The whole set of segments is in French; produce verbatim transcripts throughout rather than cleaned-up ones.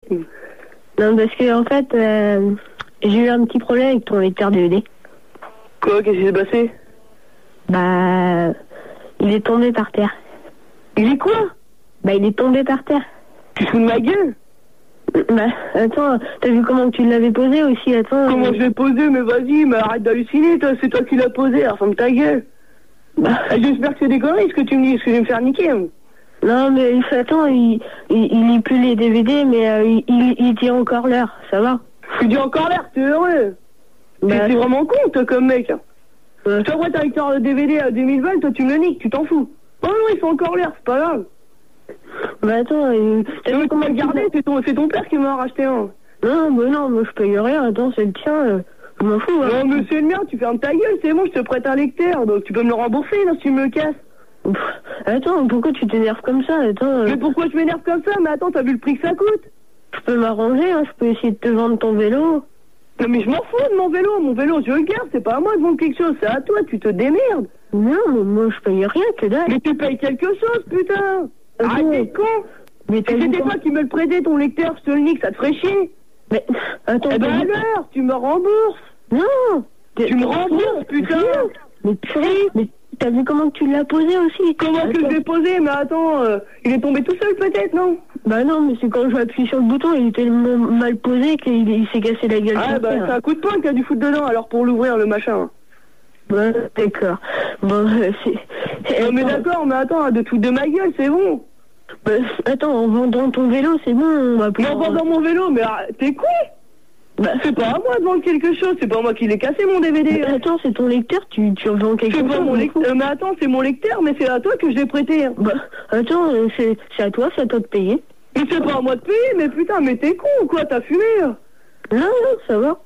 Non, parce que en fait, euh, j'ai eu un petit problème avec ton lecteur D V D. Quoi? Qu'est-ce qui s'est passé? Bah, il est tombé par terre. Il est quoi? Bah, il est tombé par terre. Tu te fous de ma gueule? Bah, attends, t'as vu comment tu l'avais posé aussi, attends. Comment euh... je l'ai posé? Mais vas-y, mais arrête d'halluciner, toi, c'est toi qui l'as posé, alors ferme ta gueule. Bah, j'espère que c'est des conneries ce que tu me dis, parce que je vais me faire niquer. Hein. Non, mais attends, il, il, il lit plus les D V D, mais euh, il, il, il dit encore l'heure, ça va? Tu dis encore l'air, t'es heureux. Bah, t'es vraiment con, toi, comme mec. Ouais. Toi, ouais, t'as lecteur D V D à deux mille balles, toi, tu me le niques, tu t'en fous. Oh non, ils sont encore l'air, c'est pas grave. Bah attends, euh, t'as vu comment le garder? C'est ton, c'est ton père qui m'a racheté un. Non, bah non, moi je paye rien, attends, c'est le tien, euh, je m'en fous. Hein. Non, mais c'est le mien, tu fermes ta gueule, c'est bon, je te prête un lecteur, donc tu peux me le rembourser, là, si tu me le casses. Pff, attends, pourquoi tu t'énerves comme ça? Attends. Euh... Mais pourquoi je m'énerve comme ça? Mais attends, t'as vu le prix que ça coûte? Je peux m'arranger, hein, je peux essayer de te vendre ton vélo. Non, mais je m'en fous de mon vélo, mon vélo, je le garde, c'est pas à moi de vendre quelque chose, c'est à toi, tu te démerdes. Non, mais moi je paye rien, que dalle. Mais tu payes quelque chose, putain. Arrête d'être con. Mais si c'était toi qui me le prêtais, ton lecteur, je te le nique, ça te ferait chier. Mais, attends. Eh ben alors, tu me rembourses. Non. Tu me rembourses, putain. Mais purée, mais t'as vu comment tu l'as posé aussi? Comment attends. que je l'ai posé? Mais attends, euh, il est tombé tout seul peut-être, non? Bah non, mais c'est quand je vais appuyer sur le bouton, il était mal posé qu'il il s'est cassé la gueule. Ah bah c'est un coup de poing qu'il y a du foot dedans, alors pour l'ouvrir le machin. Ouais, d'accord. Bon, c'est... Non mais d'accord, mais attends, de tout de ma gueule, c'est bon. Bah, attends, en vendant ton vélo, c'est bon, on va pouvoir... Non, en vendant mon vélo, mais t'es con? Bah, c'est pas à moi de vendre quelque chose, c'est pas moi qui l'ai cassé mon D V D. Mais attends, c'est ton lecteur, tu, tu revends quelque chose. C'est pas mon lecteur, euh, mais attends, c'est mon lecteur, mais c'est à toi que je l'ai prêté. Hein. Bah, attends, c'est, c'est à toi, c'est à toi de payer. Mais c'est pas à moi de payer, mais putain, mais t'es con ou quoi, t'as fumé là? Non, non, ça va.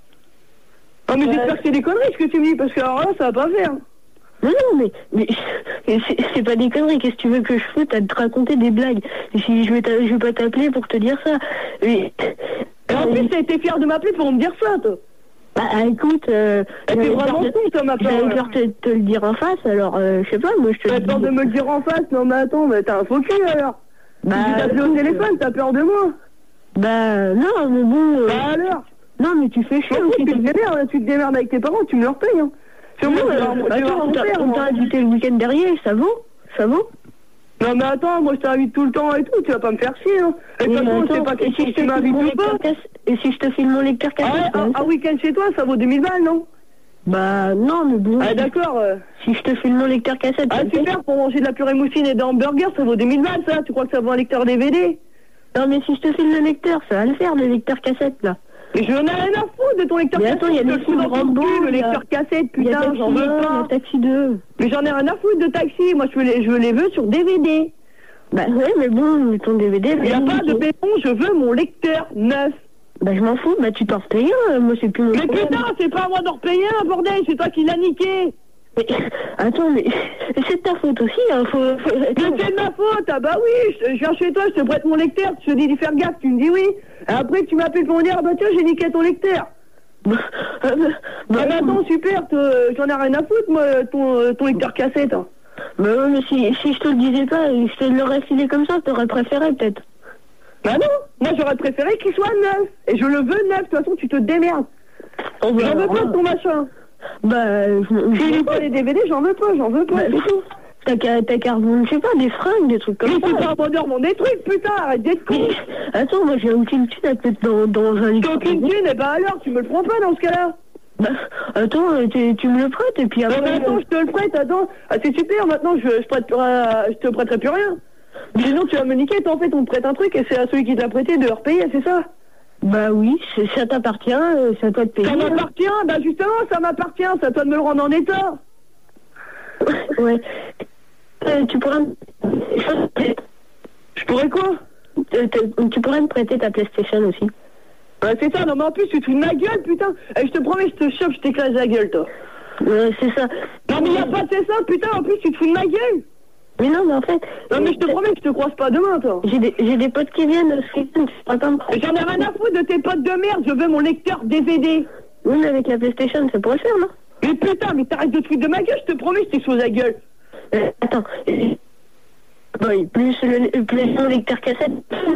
Ah mais euh... j'espère que c'est des conneries ce que tu me dis, parce que alors là, ça va pas faire. Non, non, mais, mais c'est, c'est pas des conneries, qu'est-ce que tu veux que je fasse? T'as de te raconter des blagues. Si je vais, je vais pas t'appeler pour te dire ça. Mais... Et en plus, t'as été fier de m'appeler pour me dire ça, toi. Bah écoute, euh... t'es vraiment con, toi, ma J'avais peur de te le dire en face, alors, euh, je sais pas, moi je te T'as peur de me le dire en face? Non mais attends, mais t'as un faux cul, alors. Bah... Tu t'appelles au téléphone, t'as peur de moi? Bah, non, mais bon... Euh... Bah alors? Non, mais tu fais chier aussi. Tu te démerdes, tu te démerdes avec tes parents, tu me leur payes, hein. C'est moi, alors, attends, on t'a invité le week-end dernier, ça vaut? Ça vaut? Non mais attends, moi je t'invite tout le temps et tout, tu vas pas me faire chier, hein. Et de toute façon, je sais pas si tu m'invites ou pas. Et si je te file mon lecteur cassette? Ah, un week-end chez toi, ça vaut deux mille balles, non? Bah non, mais bon... Ah d'accord. Euh... Si je te file mon lecteur cassette... Ah super, pour manger de la purée moussine et des hamburgers, ça vaut deux mille balles, ça? Tu crois que ça vaut un lecteur D V D? Non mais si je te file le lecteur, ça va le faire, le lecteur cassette, là. Mais j'en ai rien à foutre de ton lecteur mais cassette. Attends, il y a des films de Rambo, le lecteur cassette, putain, j'en veux pas. Taxi deux. Mais j'en ai rien à foutre de Taxi, moi je veux les, je veux les veux sur D V D. Bah ouais, mais bon, ton D V D... Il y a pas de béton, je veux mon lecteur neuf. Bah je m'en fous, bah tu t'en repayes un, moi c'est plus mon Mais problème. Putain, c'est pas à moi d'en repayer un, bordel, c'est toi qui l'as niqué. Mais, attends, mais c'est de ta faute aussi, hein, faut... faut... Mais c'est de ma faute, ah bah oui, je, je viens chez toi, je te prête mon lecteur, tu te dis d'y faire gaffe, tu me dis oui. Et après tu m'appelles pour me dire, ah bah tiens, j'ai niqué ton lecteur. Bah, euh, bah, ah bah attends, super, j'en ai rien à foutre, moi, ton, ton lecteur cassette. Hein. Bah ouais, mais si, si je te le disais pas, je te l'aurais filé comme ça, t'aurais préféré peut-être. Bah non, moi j'aurais préféré qu'il soit neuf. Et je le veux neuf, de toute façon tu te démerdes. Oh bah, j'en veux pas de ton machin. Bah, je... Si il pas les D V D, j'en veux pas, j'en veux pas, bah, c'est tout. T'as qu'à, t'as qu'à revendre, je sais pas, des fringues, des trucs comme mais ça. Mais tu peux pas revendre des trucs, putain, arrête d'être con. Mais, attends, moi j'ai aucune thune à peut-être dans, dans un... T'as aucune thune, et bah alors, tu me le prends pas dans ce cas-là. Bah, attends, tu, tu me le prêtes, et puis après... Non mais attends, je te le prête, attends. Ah c'est super, maintenant je, je, prête, euh, je te prêterai plus rien. Sinon tu vas me niquer, toi en fait on te prête un truc et c'est à celui qui t'a prêté de le repayer, c'est ça? Bah oui, c'est, ça t'appartient, c'est à toi de payer. Ça m'appartient, bah justement ça m'appartient, c'est à toi de me le rendre en état. Ouais. Euh, tu pourrais me... Je pourrais quoi? Tu pourrais me prêter ta PlayStation aussi. Ouais c'est ça, non mais en plus tu te fous de ma gueule putain. Et je te promets, je te chope, je t'écrase la gueule toi. Ouais c'est ça. Non mais y'a pas de c'est ça putain, en plus tu te fous de ma gueule. Mais non, mais en fait... Non mais je te promets que je te croise pas demain, toi. J'ai des, j'ai des potes qui viennent ce week-end, tu pas me... J'en ai rien à foutre de tes potes de merde, je veux mon lecteur D V D. Oui, mais avec la PlayStation, ça pourrait le faire, non? Mais putain, mais t'arrêtes de te foutre de ma gueule, je te promets, je t'expose la gueule. Euh, attends. Oui, plus le, plus le lecteur cassette, non?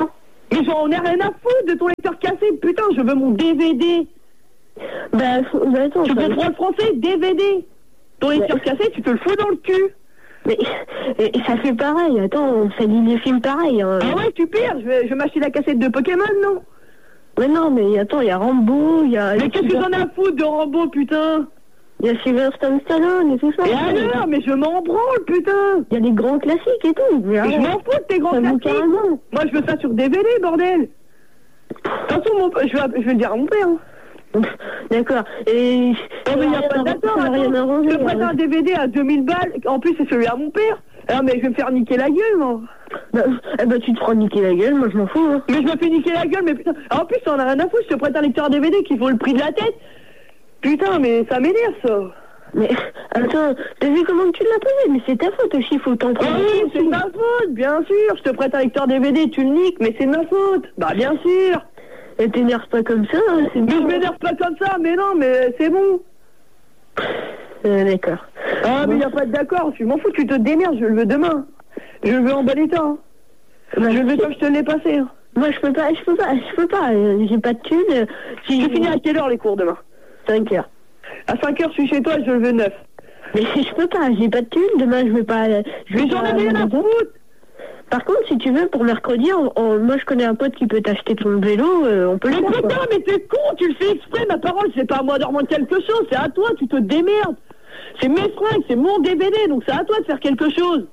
Mais j'en ai rien à foutre de ton lecteur cassé, putain, je veux mon D V D. Bah, faut... bah attends... Tu ça... comprends le français, D V D. Ton lecteur bah... cassé, tu te le fous dans le cul. Mais ça fait pareil, attends, ça dit des films pareils. Hein. Ah ouais, super, je vais, je vais m'acheter la cassette de Pokémon, non? Mais non, mais attends, il y a Rambo, il y a... Mais qu'est-ce que j'en ai à foutre de Rambo, putain? Il y a Sylvester Stallone et tout ça. Et alors, mais je m'en branle, putain. Il y a des grands classiques et tout. Mais je m'en fous de tes grands classiques. Carrément. Moi, je veux ça sur D V D, bordel. De toute façon, mon... je, vais... je vais le dire à mon père. Hein. D'accord. Et... Non, mais il n'y a pas d'accord. Je te prête un D V D à deux mille balles. En plus, c'est celui à mon père. Ah, mais je vais me faire niquer la gueule, moi. Bah, eh bah, tu te feras niquer la gueule, moi, je m'en fous. Hein. Mais je me fais niquer la gueule, mais putain. En plus, on a rien à foutre. Je te prête un lecteur D V D qui vaut le prix de la tête. Putain, mais ça m'énerve, ça. Mais, attends, t'as vu comment tu l'as posé? Mais c'est ta faute aussi, il faut t'en prendre. Ah oui, c'est ma faute, bien sûr. Je te prête un lecteur D V D, tu le niques, mais c'est ma faute. Bah, bien sûr. Et t'énerve pas comme ça, hein, c'est Mais je m'énerve pas comme ça, mais non, mais c'est bon. Euh, d'accord. Ah, bon. Mais y a pas de d'accord, je m'en fous, tu te démerdes, je le veux demain. Je le veux en bon état. Hein. Bah, je le veux comme je te l'ai passé. Hein. Moi, je peux pas, je peux pas, je peux pas, euh, j'ai pas de thunes. Tu finis à quelle heure les cours demain? cinq heures. À cinq heures, je suis chez toi, je le veux neuf. Mais je peux pas, j'ai pas de thunes, demain je vais pas... Je vais mais j'en ai rien à foutre. Par contre, si tu veux, pour mercredi, on, on, moi je connais un pote qui peut t'acheter ton vélo, euh, on peut mais le faire. Mais putain, mais t'es con, tu le fais exprès, ma parole, c'est pas à moi de remonter quelque chose, c'est à toi, tu te démerdes. C'est mes fringues, c'est mon D V D, donc c'est à toi de faire quelque chose.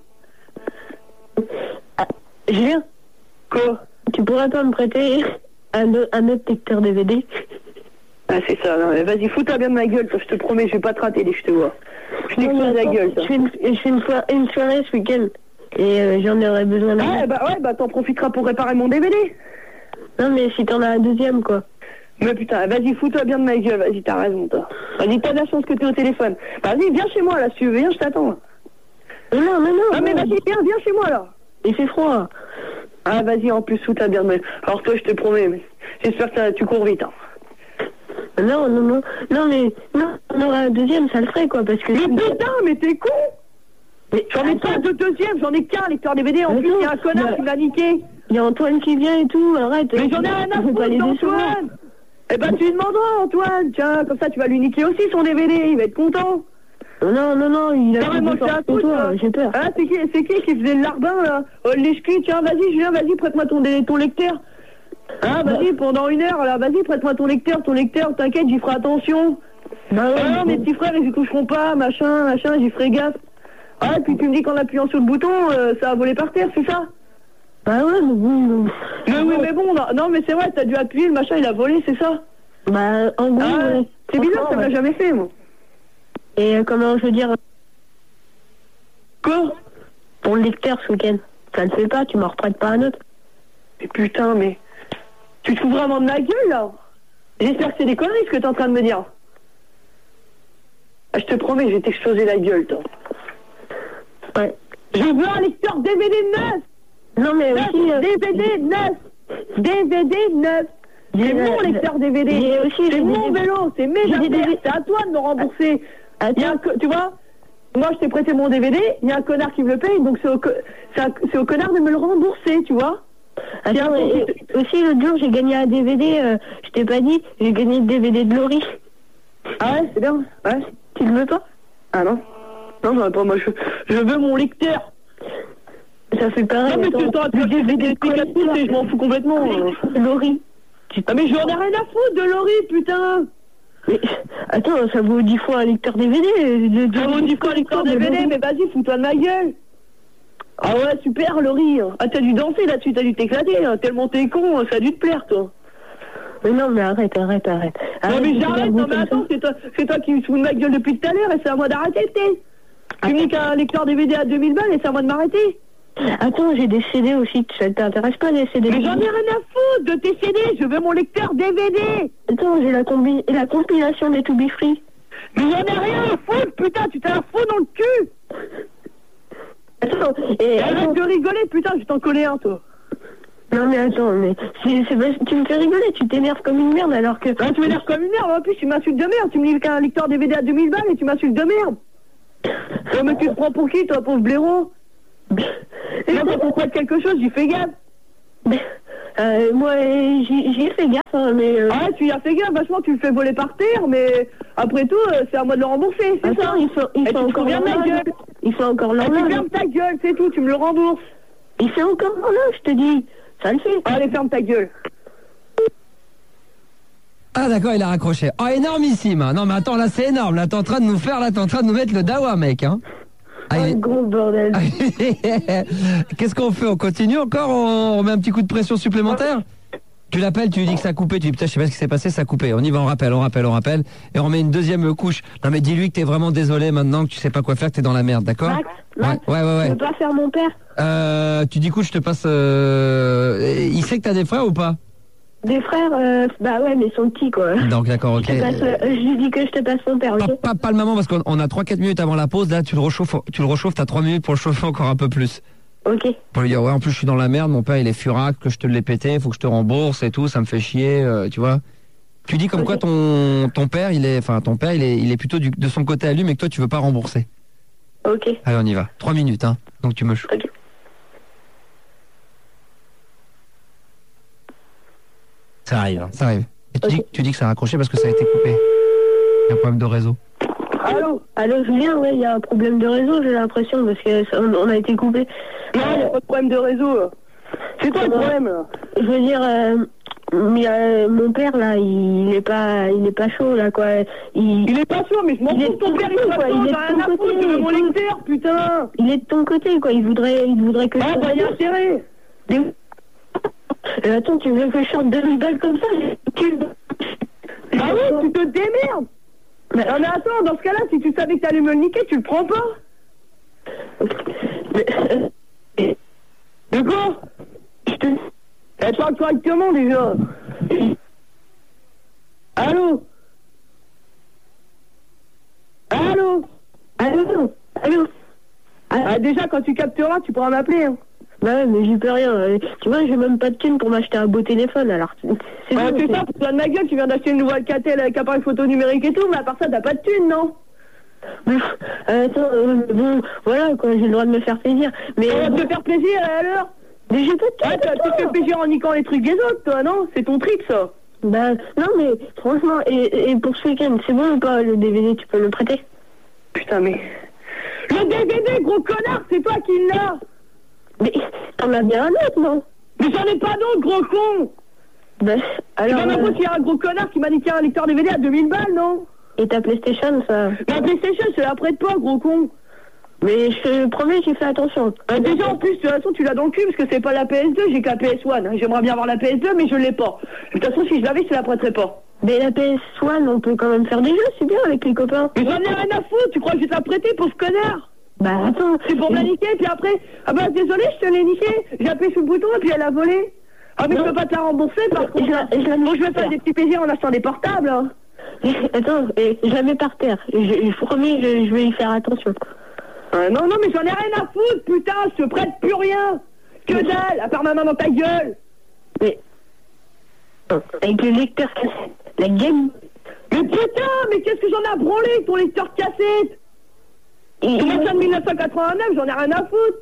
Ah, Julien. Quoi? Tu pourrais pas me prêter un, un autre lecteur D V D? Ah, c'est ça, non, vas-y, fous-toi bien de ma gueule, toi, je te promets, je vais pas te rater, je te vois. Je t'explose la gueule, ça. Je fais une, je fais une, soirée, une soirée ce week-end, et euh, j'en aurais besoin d'un. Ah, bah ouais, bah t'en profiteras pour réparer mon D V D. Non, mais si t'en as un deuxième, quoi. Mais putain, vas-y, fous-toi bien de ma gueule, vas-y, t'as raison, toi. Vas-y, t'as de la chance que t'es au téléphone. Vas-y, viens chez moi, là, si tu veux, viens, je t'attends. Non, non, non. Ah, mais vas-y, viens, viens chez moi, là. Il fait froid. Ah, vas-y, en plus, fous-toi bien de ma gueule. Alors, toi, je te promets, mais j'espère que tu cours vite, hein. Non, non, non, non, mais, non, on aura un deuxième, ça le ferait, quoi, parce que... Mais putain, mais t'es con. J'en ai pas de deuxième, j'en ai qu'un lecteur D V D, en plus, il y a un connard bah, qui m'a niqué. Il y a Antoine qui vient et tout, arrête. Mais j'en ai rien à foutre d'Antoine. Eh ben, tu lui demanderas, Antoine, tiens, comme ça, tu vas lui niquer aussi son D V D, il va être content. Non, non, non, il a carrément fait un coup, toi, j'ai peur. Ah, c'est qui, c'est qui qui faisait le larbin, là? Oh, l'échec, tiens, vas-y, Julien, vas-y, prête-moi ton, ton lecteur. Ah, vas-y, pendant une heure, là, vas-y, prête-moi ton lecteur, ton lecteur, t'inquiète, j'y ferai attention. Bah ouais, ah, non, mes petits frères, ils y toucheront pas, machin, machin, j'y ferai gaffe. Ah, et puis tu me dis qu'en appuyant sur le bouton, euh, ça a volé par terre, c'est ça? Bah ouais, mais bon... Mais oui, mais bon, non, non mais c'est vrai, t'as dû appuyer, le machin, il a volé, c'est ça? Bah, en gros... Ah, euh, c'est bizarre, ça me l'a ouais. jamais fait, moi. Et euh, comment, je veux dire... Quoi? Pour le lecteur, ce week-end. Ça ne fait pas, tu m'en reprêtes pas un autre. Mais putain, mais... Tu te fous vraiment de ma gueule, là? J'espère que c'est des conneries, ce que t'es en train de me dire. Ah, je te promets, je vais t'exploser la gueule, toi. Ouais. Je veux un lecteur D V D neuf. Non, mais neuf, aussi... Euh... D V D neuf. D V D neuf. C'est mon lecteur D V D. C'est mon vélo, c'est mes affaires. C'est à toi de me rembourser. Il y a un, tu vois, moi je t'ai prêté mon D V D, il y a un connard qui me le paye, donc c'est au, c'est au connard de me le rembourser, tu vois. Attends, et, aussi l'autre jour j'ai gagné un D V D, euh, je t'ai pas dit, j'ai gagné le D V D de Laurie. Ah ouais, c'est bien. Ouais. Tu le veux pas? Ah non. Non, non, pas moi, je, je veux mon lecteur. Ça fait pareil. Non, mais tu t'auras le D V D de et je m'en fous complètement. Laurie. Ah, mais j'en ai rien à foutre de Laurie, putain. Mais, attends, ça vaut dix fois un lecteur D V D. De, de, ça vaut dix fois un lecteur D V D, mais vas-y, fous-toi de ma gueule. Ah ouais, super, Laurie. Ah, t'as dû danser là-dessus, t'as dû t'éclater, hein. Tellement t'es con, ça a dû te plaire, toi. Mais non, mais arrête, arrête, arrête. Non, mais j'arrête, non, mais attends, c'est toi, c'est toi qui me fous de ma gueule depuis tout à l'heure et c'est à moi d'arrêter, t'es. Tu me dis qu'un lecteur D V D à deux mille balles et c'est à moi de m'arrêter. Attends, j'ai des C D aussi, ça t'intéresse pas les C D? Mais j'en ai rien à foutre de tes C D, je veux mon lecteur D V D. Attends, j'ai la, combi la compilation des To Be Free. Mais j'en ai rien à foutre, putain, tu t'as la foutre dans le cul. Attends, et... Arrête attends. de rigoler, putain, je vais t'en coller un, toi. Non mais attends, mais c'est, c'est, tu me fais rigoler, tu t'énerves comme une merde alors que... Ah, tu m'énerves comme une merde, en plus tu m'insultes de merde, tu me dis qu'un lecteur D V D à deux mille balles et tu m'insultes de merde. Oh, mais tu te prends pour qui, toi, pauvre blaireau? Et là, pourquoi de quelque chose, j'y fais gaffe. Mais, euh, moi, j'y j'y ai fait gaffe, hein, mais... Euh... Ah, tu y as fait gaffe, vachement, tu le fais voler par terre, mais après tout, euh, c'est à moi de le rembourser, c'est ça. Il fait, il fait encore bien ma gueule. Il fait encore normal. Tu fermes ta gueule, c'est tout, tu me le rembourses. Il fait encore normal, je te dis. Ça le fait. Allez, ferme ta gueule. Ah d'accord, il a raccroché. Oh, énormissime. Non mais attends, là c'est énorme. Là t'es en train de nous faire, là t'es en train de nous mettre le dawa, mec. Hein. Ah, oh, est... gros bordel. Qu'est-ce qu'on fait? On continue encore? On met un petit coup de pression supplémentaire? Tu l'appelles, tu lui dis que ça a coupé, tu dis putain je sais pas ce qui s'est passé, ça a coupé. On y va, on rappelle, on rappelle, on rappelle. Et on met une deuxième couche. Non mais dis-lui que t'es vraiment désolé maintenant, que tu sais pas quoi faire, que t'es dans la merde, d'accord? Max, Max, ouais, ouais, ouais, ouais. Tu peux pas faire mon père? Euh, tu dis écoute, je te passe... Euh... Il sait que t'as des frères ou pas? Des frères, euh, bah ouais, mais ils sont petits, quoi. Donc, d'accord, ok. Je, passe, euh, je lui dis que je te passe mon père, ok? Pas, pas, pas le moment, parce qu'on a trois quatre minutes avant la pause, là, tu le rechauffes, tu le rechauffes, t'as trois minutes pour le chauffer encore un peu plus. Ok. Pour lui dire, ouais, en plus, je suis dans la merde, mon père, il est furac, que je te l'ai pété, faut que je te rembourse et tout, ça me fait chier, euh, tu vois. Tu dis comme okay. quoi ton, ton père, il est, enfin, ton père, il est, il est plutôt du, de son côté à lui, mais que toi, tu veux pas rembourser. Ok. Allez, on y va. Trois minutes, hein. Donc, tu me chauffes. Ok. Ça arrive, hein. Ça arrive. Et tu, okay. dis, tu dis que ça a raccroché parce que ça a été coupé. Il y a un problème de réseau. Allô? Allô, Julien, ouais, il y a un problème de réseau, j'ai l'impression, parce qu'on on a été coupé. Non, il n'y a pas de problème de réseau. C'est quoi le problème, là? Je veux dire, euh, mais, euh, mon père, là, il est pas, il est pas chaud, là, quoi. Il, il est pas chaud, mais je m'en fous de ton père, il est pas chaud, j'ai rien à foutre, je veux mon lecteur, putain. Il est de ton côté, quoi, il voudrait, il voudrait que... Ah, bah, il y a intérêt. Des... Euh, attends, tu veux que je chante deux mille balles comme ça? Ah oui, tu te démerdes. Mais... Non mais attends, dans ce cas-là, si tu savais que t'allais me le niquer, tu le prends pas. Mais... De quoi? Je te... Elle parle correctement déjà. Allô? Allô? Allô? Allô? Ah, déjà, quand tu capteras, tu pourras m'appeler, hein. Bah ouais, mais j'y peux rien. Tu vois, j'ai même pas de thunes pour m'acheter un beau téléphone, alors... C'est ah, bon, ça, pour toi de ma gueule, tu viens d'acheter une nouvelle Catel avec appareil photo numérique et tout, mais à part ça, t'as pas de thunes, non? euh, Attends, euh, bon, voilà, quoi, j'ai le droit de me faire plaisir, mais... On va te faire plaisir, alors? Mais j'ai pas de thunes, ah, tu te fais plaisir en niquant les trucs des autres, toi, non? C'est ton trip, ça? Bah, non, mais, franchement, et, et pour ce week-end, c'est bon ou pas, le D V D, tu peux me prêter? Putain, mais... Le D V D, gros connard, c'est toi qui l'as! Mais t'en as bien un autre, non? Mais j'en ai pas d'autre, gros con! Ben, alors... C'est pas ma faute, il y a un gros connard qui m'a niqué un lecteur D V D à deux mille balles, non? Et ta PlayStation, ça... Ma PlayStation, je la prête pas, gros con! Mais je te promets, j'ai fait attention. Euh, déjà, en plus, de toute façon, tu l'as dans le cul, parce que c'est pas la P S deux, j'ai qu'à P S un. J'aimerais bien avoir la P S deux, mais je l'ai pas. De toute façon, si je l'avais, je te la prêterais pas. Mais la P S un, on peut quand même faire des jeux, c'est bien, avec les copains. Mais j'en ai rien à foutre, tu crois que je vais te la prêter, pauvre connard? Bah attends, c'est pour me la niquer, puis après, ah bah désolé, je te l'ai niqué, j'ai appuyé sur le bouton et puis elle a volé. Ah mais non. Je peux pas te la rembourser par contre. Je, la, je, la bon, je vais faire des petits plaisirs en achetant des portables. Hein. Attends, je la mets par terre, je, je promets, je, je vais y faire attention. Euh, non, non, mais j'en ai rien à foutre, putain, je te prête plus rien. Que dalle, à part ma main dans ta gueule. Mais, avec le lecteur cassette, la game... Mais putain, mais qu'est-ce que j'en ai à branler avec ton lecteur cassette? Il m'a de mille neuf cent quatre-vingt-neuf, j'en ai rien à foutre.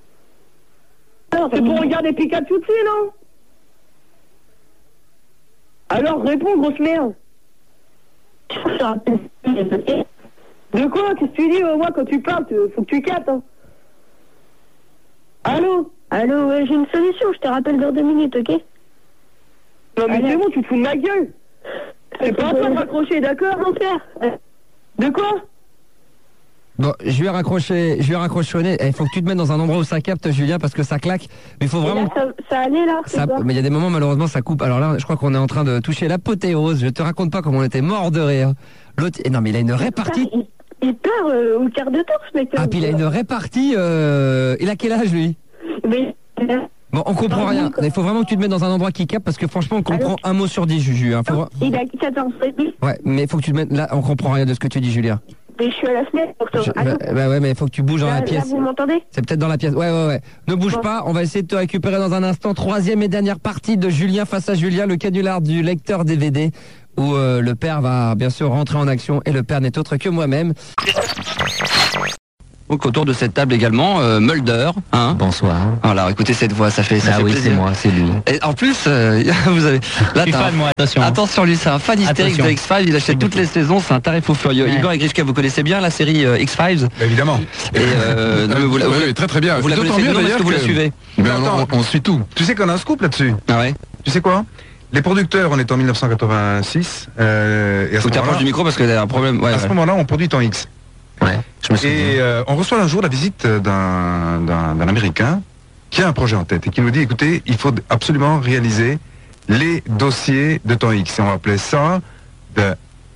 C'est pour regarder Pikachu dessus, non? Alors réponds, grosse merde. De quoi? Qu'est-ce que tu dis? Moi, quand tu parles, faut que tu captes. Hein. Allô? Allô, ouais, j'ai une solution, je te rappelle dans deux minutes, ok? Non mais c'est bon, tu te fous de ma gueule. C'est pas à toi de raccrocher, d'accord, mon frère? De quoi? Bon, je vais raccrocher, je vais raccrocher au nez. Il faut que tu te mettes dans un endroit où ça capte, Julien, parce que ça claque. Mais il faut vraiment. Là, ça, ça allait là. Ça, mais il y a des moments, malheureusement, ça coupe. Alors là, je crois qu'on est en train de toucher l'apothéose. Je te raconte pas comment on était mort de rire. L'autre, et non, mais il a une répartie. Il, il part euh, au quart de tour, ce mec. Ah, puis il a une répartie. Euh... Il a quel âge, lui? Mais. Bon, on comprend ah, rien. Il faut vraiment que tu te mettes dans un endroit qui capte, parce que franchement, on comprend alors, un mot sur dix, Juju. Hein. Faut... Non, il a quatorze ans. Ouais, mais il faut que tu te mettes là. On comprend rien de ce que tu dis, Julien. Mais je suis à la fenêtre pour te... Je, bah, bah ouais, mais il faut que tu bouges dans là, la pièce. Là, vous m'entendez? C'est peut-être dans la pièce. Ouais, ouais, ouais. Ne bouge bon. pas. On va essayer de te récupérer dans un instant. Troisième et dernière partie de Julien face à Julien, le canular du lecteur D V D, où euh, le père va bien sûr rentrer en action et le père n'est autre que moi-même. Donc autour de cette table également, euh, Mulder. Hein Bonsoir. Alors écoutez cette voix, ça fait, ça ah fait oui, plaisir. c'est moi, c'est lui. Et en plus, euh, vous avez... Là, Je suis fan, moi, attention. Attention lui, c'est un fan hystérique Attention. de X-Files, il achète toutes les saisons, c'est un tarif fou furieux. Ouais. Igor et Grishka, vous connaissez bien la série euh, X-Files? Évidemment. Et euh, non, mais vous, la- Oui, vous- oui, très très bien. vous la D'autant connaissez mieux, de nom, est-ce d'ailleurs que vous la que- suivez? Ben, on, on- on suit tout. Tu sais qu'on a un scoop là-dessus. Ah ouais? Tu sais quoi? Les producteurs, on est en mille neuf cent quatre-vingt-six. Euh, et à ce Faut t'approcher moment-là, du micro parce qu'il y a un problème. Ouais, à ce ouais. moment-là, on produit en X. Ouais, je me souviens. Et euh, on reçoit un jour la visite d'un d'un- d'un Américain qui a un projet en tête et qui nous dit, écoutez, il faut absolument réaliser les dossiers de temps X. Et on appelait ça The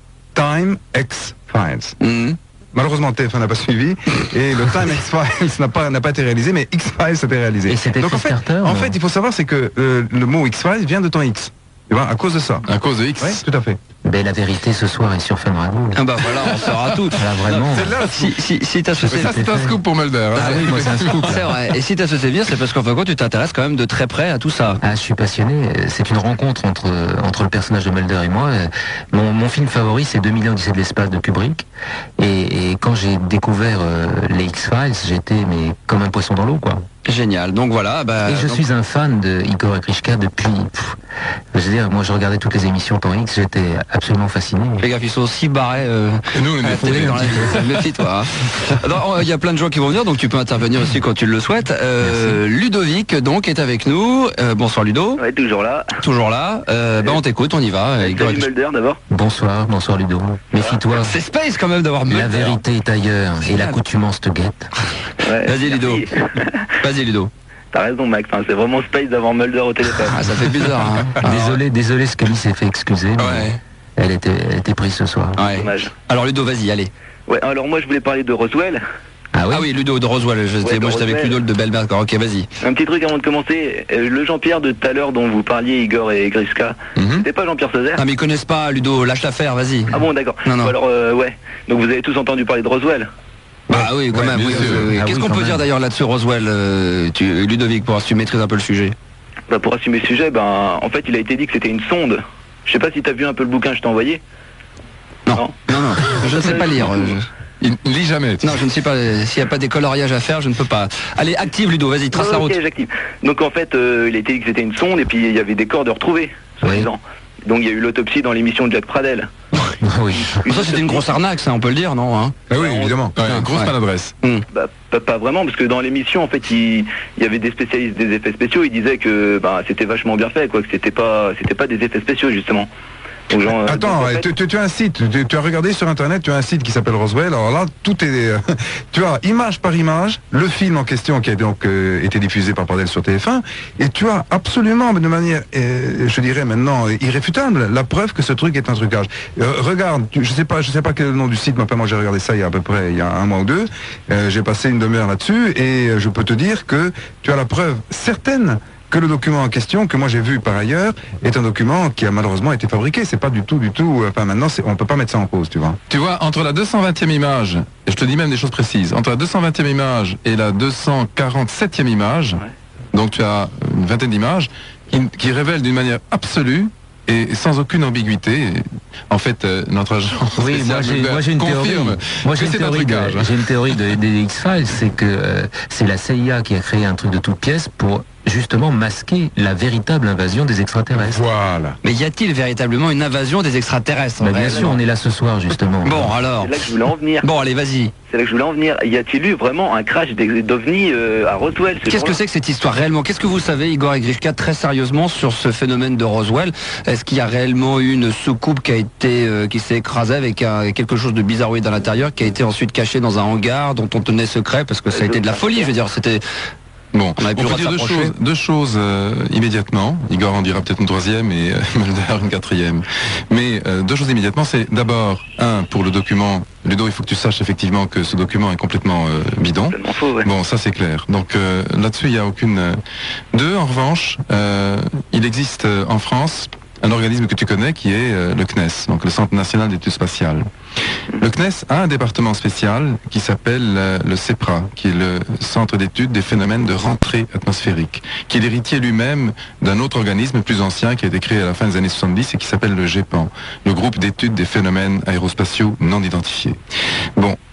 Time X-Files. Mhm. Malheureusement, T F un n'a pas suivi et le Time X-Files n'a pas, n'a pas été réalisé, mais X-Files a été réalisé. Et c'était Donc en Chris fait, Carter, en ou- fait, il faut savoir, c'est que euh, le mot X-Files vient de temps X. Tu vois, à cause de ça. À cause de X. Oui, tout à fait. Ben, la vérité ce soir est sur Fun Radio. Ah bah voilà, on saura tout. Voilà, vraiment. C'est là, Si, si, si t'as ce Mais ça, c'est un scoop pour Mulder. hein. Ah oui, moi c'est un scoop. c'est vrai. Et si t'as ce sévir, c'est parce qu'en fin de compte, tu t'intéresses quand même de très près à tout ça. Ah, je suis passionné. C'est une rencontre entre, entre le personnage de Mulder et moi. Mon, mon film favori, c'est deux mille un Odyssée de l'espace de Kubrick. Et, et quand j'ai découvert euh, les X-Files, j'étais mais comme un poisson dans l'eau, quoi. Génial. Donc voilà. Bah, Et je donc- suis un fan de Igor et Grishka depuis... pff, je veux dire, moi je regardais toutes les émissions temps X, j'étais absolument fasciné. Les gars, ils sont aussi barrés. Euh, Et nous, on est à la télé fourrés, dans un la petit vie. Méfie-toi. hein. Alors, Il y a plein de gens qui vont venir, donc tu peux intervenir aussi quand tu le souhaites. Euh, Ludovic, donc, est avec nous. Euh, bonsoir Ludo. Ouais, toujours là. Toujours là. Euh, bah, on t'écoute, on y va. Igor et Salut Grishka. Mulder d'abord. Bonsoir, bonsoir Ludo. Méfie-toi. C'est space quand même d'avoir La Mulder. vérité est ailleurs et l'accoutumance te guette. Ouais, Vas-y, Ludo. merci. Vas-y Ludo. T'as raison Max, hein, c'est vraiment space d'avoir Mulder au téléphone. Ah, ça fait bizarre. Hein. Alors, Désolé, désolé, Scully s'est fait excuser. mais Ouais. Elle était, elle était prise ce soir. Ouais. Dommage. Alors Ludo, vas-y, allez. Ouais, alors moi je voulais parler de Roswell. Ah oui, Ah oui, Ludo de Roswell. Je, Ouais, de moi, j'étais avec Roswell. Ludo de Belberg. Ok, vas-y. Un petit truc avant de commencer. Euh, Le Jean-Pierre de tout à l'heure dont vous parliez, Igor et Grishka, Mhm. c'était pas Jean-Pierre Sauzère? Ah, mais ils connaissent pas Ludo. Lâche l'affaire, vas-y. Ah bon, d'accord. Non, non. Bon, alors, euh, ouais. Donc vous avez tous entendu parler de Roswell. Bah oui, quand Ouais, même. bien oui, sûr. oui, oui. Ah Qu'est-ce oui, qu'on quand peut même. dire d'ailleurs là-dessus, Roswell, euh, tu, Ludovic, pour tu maîtrises un peu le sujet? Bah, pour assumer le sujet, ben, en fait, il a été dit que c'était une sonde. Je sais pas si t'as vu un peu le bouquin que je t'ai envoyé. Non. Non. Non, non, je ne sais pas lire. euh, je- Il ne lit jamais. Non, je ne sais pas. euh, S'il n'y a pas des coloriages à faire, je ne peux pas. Allez, active Ludo, vas-y, trace la Ok, route. j'active. Donc en fait, euh, il a été dit que c'était une sonde et puis il y avait des corps de retrouvés, soi-disant. Donc il y a eu l'autopsie dans l'émission de Jack Pradel. oui. Bon, ça, c'était une grosse arnaque, ça, on peut le dire, non hein? Ah oui, évidemment. Ouais, Ah, grosse ouais. maladresse. Bah, pas, pas vraiment, parce que dans l'émission, en fait, il, il y avait des spécialistes des effets spéciaux. Ils disaient que bah, c'était vachement bien fait, quoi, que c'était pas, c'était pas des effets spéciaux justement. Donc, genre, euh, Attends, donc, en ouais, fait- tu, tu- tu as un site, tu, tu as regardé sur internet, tu as un site qui s'appelle Roswell. Alors là, tout est, euh, tu as image par image le film en question qui a donc euh, été diffusé par Pradel sur T F un, et tu as absolument, de manière, euh, je dirais maintenant irréfutable, la preuve que ce truc est un trucage. Euh, regarde, tu- je sais pas, je sais pas quel est le nom du site, mais enfin, moi j'ai regardé ça il y a à peu près il y a un mois ou deux. Euh, j'ai passé une demi-heure là-dessus et euh, je peux te dire que tu as la preuve certaine que le document en question, que moi j'ai vu par ailleurs, est un document qui a malheureusement été fabriqué. C'est pas du tout, du tout. Enfin, maintenant, c'est- on peut pas mettre ça en cause, tu vois. Tu vois, entre la deux cent vingtième image, et je te dis même des choses précises, entre la deux cent vingtième image et la deux cent quarante-septième image, donc tu as une vingtaine d'images, qui, qui révèlent d'une manière absolue et sans aucune ambiguïté. En fait, euh, notre agent Oui, spécial moi j'ai, Mulder moi j'ai une théorie. confirme Moi j'ai que une c'est un théorie, trucage. de, j'ai une théorie de- des X-Files, c'est que euh, c'est la C I A qui a créé un truc de toutes pièces pour justement masquer la véritable invasion des extraterrestres. Voilà. Mais y a-t-il véritablement une invasion des extraterrestres Bah, bien réellement sûr, on est là ce soir justement. Bon, alors. C'est là que je voulais en venir. Bon, allez, vas-y. C'est là que je voulais en venir. Y a-t-il eu vraiment un crash d'ex- d'ovni euh, à Roswell ce Qu'est-ce que jour-là? c'est que cette histoire réellement? Qu'est-ce que vous savez, Igor et Grishka, très sérieusement sur ce phénomène de Roswell? Est-ce qu'il y a réellement eu une soucoupe qui a été, euh, qui s'est écrasée avec un- quelque chose de bizarroïde à l'intérieur, qui a été ensuite caché dans un hangar dont on tenait secret parce que ça a été de la folie, je veux dire, c'était. Bon, On avait plus on le peut droit de dire deux s'approcher. choses, deux choses euh, immédiatement. Igor en dira peut-être une troisième et euh, Mulder une quatrième. Mais euh, deux choses immédiatement, c'est d'abord, un, pour le document, Ludo, il faut que tu saches effectivement que ce document est complètement euh, bidon. Complètement faux, ouais. Bon, ça c'est clair. Donc euh, là-dessus, il n'y a aucune... euh, Deux, en revanche, euh, il existe euh, en France un organisme que tu connais qui est euh, le C N E S, donc le Centre National d'Études Spatiales. Le C N E S a un département spécial qui s'appelle euh, le CEPRA, qui est le Centre d'études des phénomènes de rentrée atmosphérique, qui est l'héritier lui-même d'un autre organisme plus ancien qui a été créé à la fin des années soixante-dix et qui s'appelle le GEPAN, le groupe d'études des phénomènes aérospatiaux non identifiés. Bon,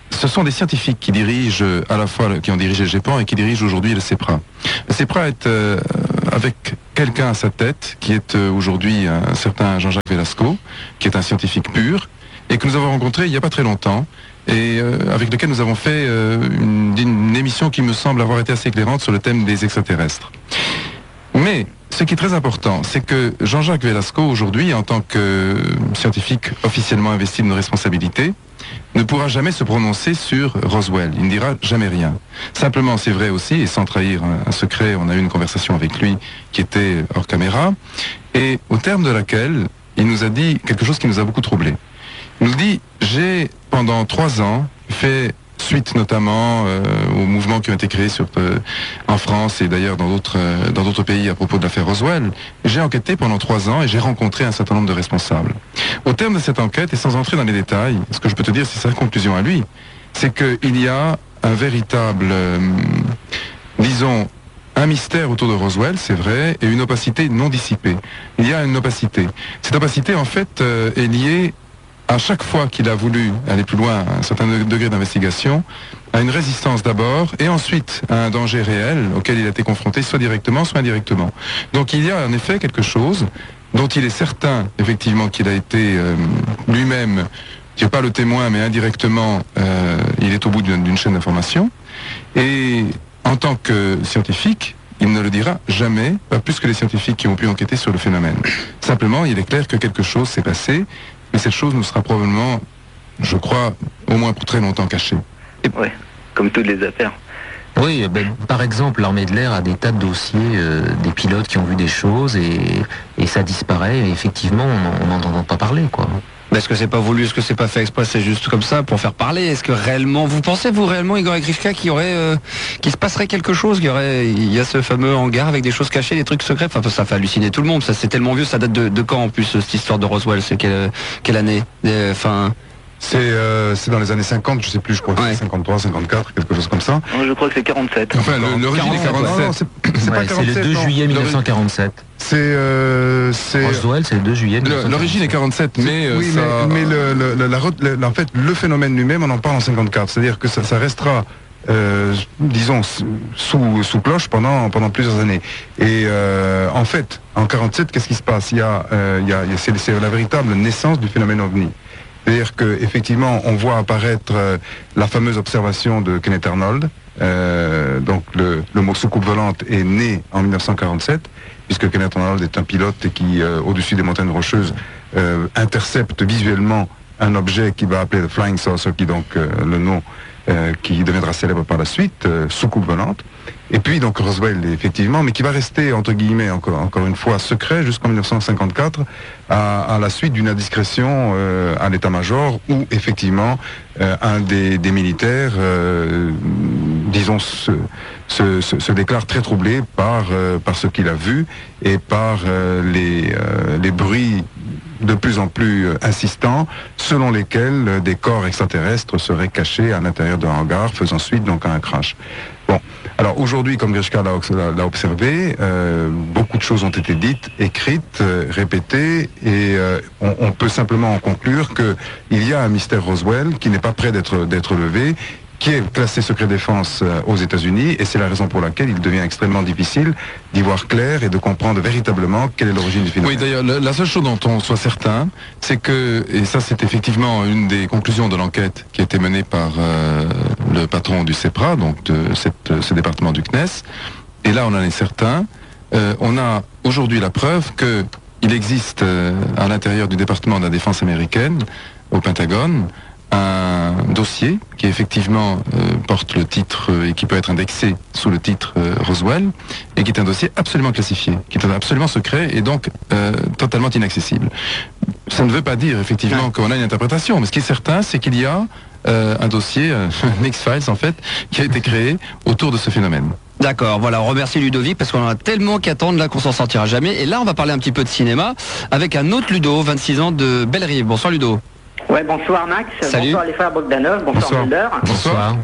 ce sont des scientifiques qui dirigent à la fois, qui ont dirigé le GEPAN et qui dirigent aujourd'hui le CEPRA. Le CEPRA est euh, avec quelqu'un à sa tête, qui est euh, aujourd'hui un certain Jean-Jacques Velasco, qui est un scientifique pur, et que nous avons rencontré il n'y a pas très longtemps, et euh, avec lequel nous avons fait euh, une, une émission qui me semble avoir été assez éclairante sur le thème des extraterrestres. Mais ce qui est très important, c'est que Jean-Jacques Velasco, aujourd'hui, en tant que scientifique officiellement investi d'une responsabilité, ne pourra jamais se prononcer sur Roswell. Il ne dira jamais rien. Simplement, c'est vrai aussi, et sans trahir un, un secret, on a eu une conversation avec lui qui était hors caméra, et au terme de laquelle il nous a dit quelque chose qui nous a beaucoup troublé. Il nous dit, j'ai pendant trois ans fait, suite notamment euh, aux mouvements qui ont été créés sur, euh, en France et d'ailleurs dans d'autres euh, dans d'autres pays à propos de l'affaire Roswell, j'ai enquêté pendant trois ans et j'ai rencontré un certain nombre de responsables. Au terme de cette enquête, et sans entrer dans les détails, ce que je peux te dire, c'est sa conclusion à lui, c'est qu'il y a un véritable, euh, disons, un mystère autour de Roswell, c'est vrai, et une opacité non dissipée. Il y a une opacité. Cette opacité, en fait, euh, est liée à chaque fois qu'il a voulu aller plus loin, à un certain degré d'investigation, à une résistance d'abord, et ensuite à un danger réel auquel il a été confronté, soit directement, soit indirectement. Donc il y a en effet quelque chose dont il est certain, effectivement, qu'il a été euh, lui-même, qui n'est pas le témoin, mais indirectement, euh, il est au bout d'une chaîne d'information. Et en tant que scientifique, il ne le dira jamais, pas plus que les scientifiques qui ont pu enquêter sur le phénomène. Simplement, il est clair que quelque chose s'est passé, mais cette chose nous sera probablement, je crois, au moins pour très longtemps cachée. Ouais, comme toutes les affaires. Oui, ben, par exemple, l'armée de l'air a des tas de dossiers, euh, des pilotes qui ont vu des choses et, et ça disparaît. Et effectivement, on n'en entend pas parler, quoi. Est-ce que c'est pas voulu, est-ce que c'est pas fait exprès, c'est juste comme ça pour faire parler? Est-ce que réellement, vous pensez vous réellement, Igor et Grishka, qu'il y aurait, euh, qu'il se passerait quelque chose, qu'il y aurait, il y a ce fameux hangar avec des choses cachées, des trucs secrets? Enfin, ça fait halluciner tout le monde. Ça, c'est tellement vieux. Ça date de, de quand en plus cette histoire de Roswell? C'est quelle, quelle année? Enfin. C'est euh, c'est dans les années cinquante, je sais plus, je crois que Ouais. c'est cinquante-trois, cinquante-quatre, quelque chose comme ça. Non, je crois que c'est quarante-sept. Enfin, le- l'origine est Non, non, quarante-sept. c'est c'est Ouais, pas c'est quarante-sept, le deux non. juillet mille neuf cent quarante-sept. C'est euh, c'est Roswell, c'est le deux juillet mille neuf cent quarante-sept. L'origine est quarante-sept, mais euh, oui, ça... mais, mais le, le, le- la, re- le- en fait, le phénomène lui-même, on en parle en cinquante-quatre. C'est-à-dire que ça, ça restera, euh, disons, sous, sous cloche pendant, pendant plusieurs années. Et euh, en fait, en quarante-sept, qu'est-ce qui se passe? Il y a, euh, il y a, il y a- c'est c'est la véritable naissance du phénomène ovni. C'est-à-dire qu'effectivement, on voit apparaître euh, la fameuse observation de Kenneth Arnold. Euh, donc le, le mot soucoupe volante est né en mille neuf cent quarante-sept, puisque Kenneth Arnold est un pilote qui, euh, au-dessus des montagnes rocheuses, euh, intercepte visuellement un objet qui va appeler le Flying Saucer, qui donc euh, le nom euh, qui deviendra célèbre par la suite, euh, soucoupe volante. Et puis donc Roswell, effectivement, mais qui va rester, entre guillemets, encore, encore une fois, secret jusqu'en mille neuf cent cinquante-quatre, à, à la suite d'une indiscrétion euh, à l'état-major, où effectivement, euh, un des, des militaires, euh, disons, se, se, se, se déclare très troublé par, euh, par ce qu'il a vu et par euh, les, euh, les bruits de plus en plus euh, insistants, selon lesquels euh, des corps extraterrestres seraient cachés à l'intérieur d'un hangar, faisant suite donc à un crash. Bon, alors aujourd'hui, comme Grishka l'a l'a observé, euh, beaucoup de choses ont été dites, écrites, euh, répétées, et euh, on, on peut simplement en conclure qu'il y a un mystère Roswell qui n'est pas prêt d'être d'être levé, qui est classé secret défense euh, aux États-Unis, et c'est la raison pour laquelle il devient extrêmement difficile d'y voir clair et de comprendre véritablement quelle est l'origine du phénomène. Oui, d'ailleurs, la, la seule chose dont on soit certain, c'est que, et ça c'est effectivement une des conclusions de l'enquête qui a été menée par euh, le patron du CEPRA, donc de cette, ce département du C N E S, et là on en est certain, euh, on a aujourd'hui la preuve que il existe euh, à l'intérieur du département de la défense américaine, au Pentagone, un dossier qui effectivement euh, porte le titre euh, et qui peut être indexé sous le titre euh, Roswell, et qui est un dossier absolument classifié, qui est absolument secret et donc euh, totalement inaccessible. Ça ne veut pas dire effectivement qu'on a une interprétation, mais ce qui est certain, c'est qu'il y a euh, un dossier, euh, un X-Files en fait, qui a été créé autour de ce phénomène. D'accord, voilà, on remercie Ludovic parce qu'on en a tellement qu'à attendre là qu'on s'en sortira jamais. Et là, on va parler un petit peu de cinéma avec un autre Ludo, vingt-six ans, de Bellerive. Bonsoir Ludo. Ouais, bonsoir Max, Salut. bonsoir les frères Bogdanov, bonsoir Bonsoir. Mulder. Bonsoir.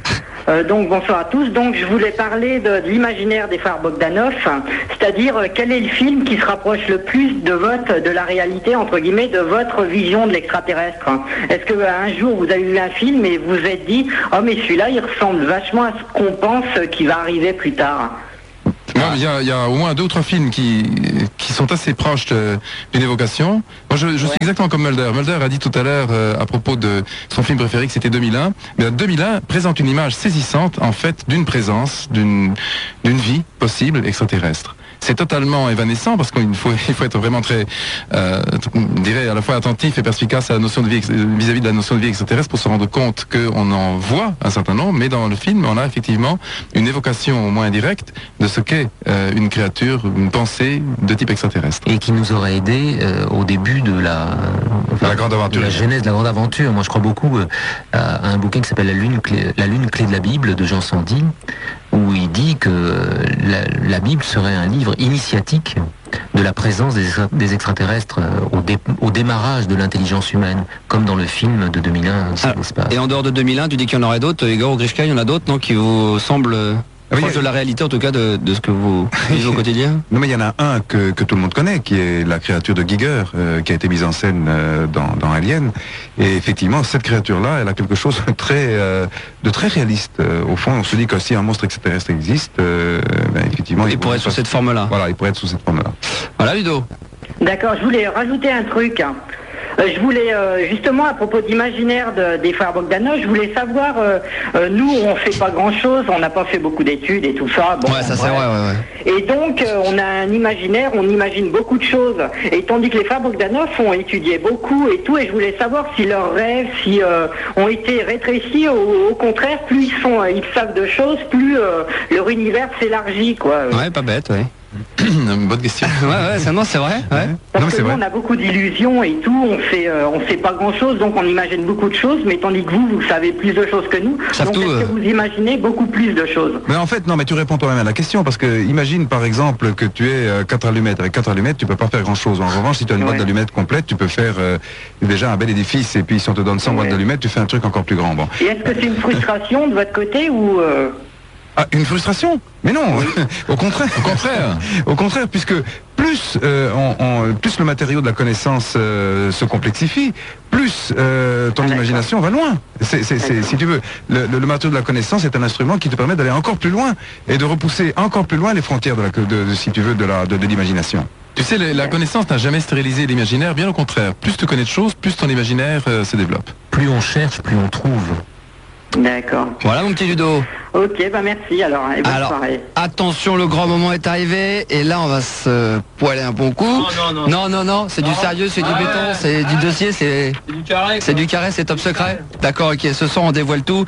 Euh, donc bonsoir à tous. Donc je voulais parler de, de l'imaginaire des frères Bogdanov, c'est-à-dire euh, quel est le film qui se rapproche le plus de votre, de la réalité entre guillemets, de votre vision de l'extraterrestre. Est-ce que euh, un jour vous avez vu un film et vous vous êtes dit oh mais celui-là il ressemble vachement à ce qu'on pense qui va arriver plus tard? Moi, il y, a, il y a au moins deux ou trois films qui, qui sont assez proches de- d'une évocation. Moi, je, je suis exactement comme Mulder. Mulder a dit tout à l'heure, euh, à propos de son film préféré, que c'était deux mille un. Mais deux mille un présente une image saisissante, en fait, d'une présence, d'une d'une vie possible extraterrestre. C'est totalement évanescent parce qu'il faut, il faut être vraiment très, euh, je dirais, à la fois attentif et perspicace à la notion de vie, ex- vis-à-vis de la notion de vie extraterrestre pour se rendre compte qu'on en voit un certain nombre, mais dans le film, on a effectivement une évocation au moins indirecte de ce qu'est euh, une créature, une pensée de type extraterrestre. Et qui nous aurait aidé euh, au début de la, enfin, La grande aventure. de la genèse de la grande aventure. Moi, je crois beaucoup euh, à un bouquin qui s'appelle La Lune, clé, la Lune clé de la Bible de Jean Sandi, où il dit que euh, la, la Bible serait un livre initiatique de la présence des, extra- des extraterrestres euh, au, dé- au démarrage de l'intelligence humaine, comme dans le film de deux mille un, Odyssée de l'espace. Et en dehors de deux mille un, tu dis qu'il y en aurait d'autres. Igor Grishka, il y en a d'autres, non, qui vous semblent euh, Oui, proches il y a- de la réalité, en tout cas, de, de ce que vous vivez au quotidien? Non, mais il y en a un que, que tout le monde connaît, qui est la créature de Giger, euh, qui a été mise en scène euh, dans, dans Alien. Et effectivement, cette créature-là, elle a quelque chose de très, euh, de très réaliste. Euh, au fond, on se dit que si un monstre extraterrestre existe, euh, ben, effectivement... Il pourrait être sous cette forme-là. Voilà, il pourrait être sous cette forme-là. Voilà, Ludo. D'accord, je voulais rajouter un truc. Euh, je voulais euh, justement à propos d'imaginaire de- des frères Bogdanov, je voulais savoir, euh, euh, nous on fait pas grand chose, on n'a pas fait beaucoup d'études et tout ça. Bon, Ouais, ça c'est ouais. vrai, ouais, ouais. Et donc euh, on a un imaginaire, on imagine beaucoup de choses. Et tandis que les frères Bogdanov ont étudié beaucoup et tout, et je voulais savoir si leurs rêves, si euh, ont été rétrécis, ou au contraire, plus ils sont, euh, ils savent de choses, plus euh, leur univers s'élargit, quoi. Ouais, pas bête, ouais. Une bonne question. Ouais, ouais, ça, non, c'est vrai. Ouais. Parce Non, mais que c'est nous, vrai. on a beaucoup d'illusions et tout, on fait, euh, on fait pas grand chose, donc on imagine beaucoup de choses, mais tandis que vous, vous savez plus de choses que nous. Savent Donc tout, est-ce euh. que vous imaginez beaucoup plus de choses? Mais en fait, non, mais tu réponds toi-même à la question, parce que imagine par exemple que tu aies euh, quatre allumettes. Avec quatre allumettes, tu peux pas faire grand-chose. En revanche, si tu as une boîte Ouais. d'allumettes complète, tu peux faire euh, déjà un bel édifice, et puis si on te donne cent Ouais. boîtes d'allumettes, tu fais un truc encore plus grand. Bon. Et est-ce que c'est une frustration de votre côté ou... euh, Ah, une frustration? Mais non, au contraire. Au contraire. Au contraire, puisque plus, euh, on- on- plus le matériau de la connaissance euh, se complexifie, plus euh, ton Ah, d'accord. imagination va loin. C'est, c'est, c'est- si tu veux, le, le- le matériau de la connaissance est un instrument qui te permet d'aller encore plus loin et de repousser encore plus loin les frontières de, la, de, de- si tu veux, de, la, de, de l'imagination. Tu sais, la, la connaissance n'a jamais stérilisé l'imaginaire, bien au contraire. Plus tu connais de choses, plus ton imaginaire euh, se développe. Plus on cherche, plus on trouve. D'accord. Voilà, mon petit Ludo. Ok, bah merci alors, et bonne Alors, soirée. attention, le grand moment est arrivé, et là, on va se poiler un bon coup. Non, non, non. Non, non, non, c'est du sérieux, c'est du Ah béton, ouais. c'est du dossier, c'est... C'est du carré. C'est du carré, c'est top secret. D'accord, ok. Ce soir, on dévoile tout.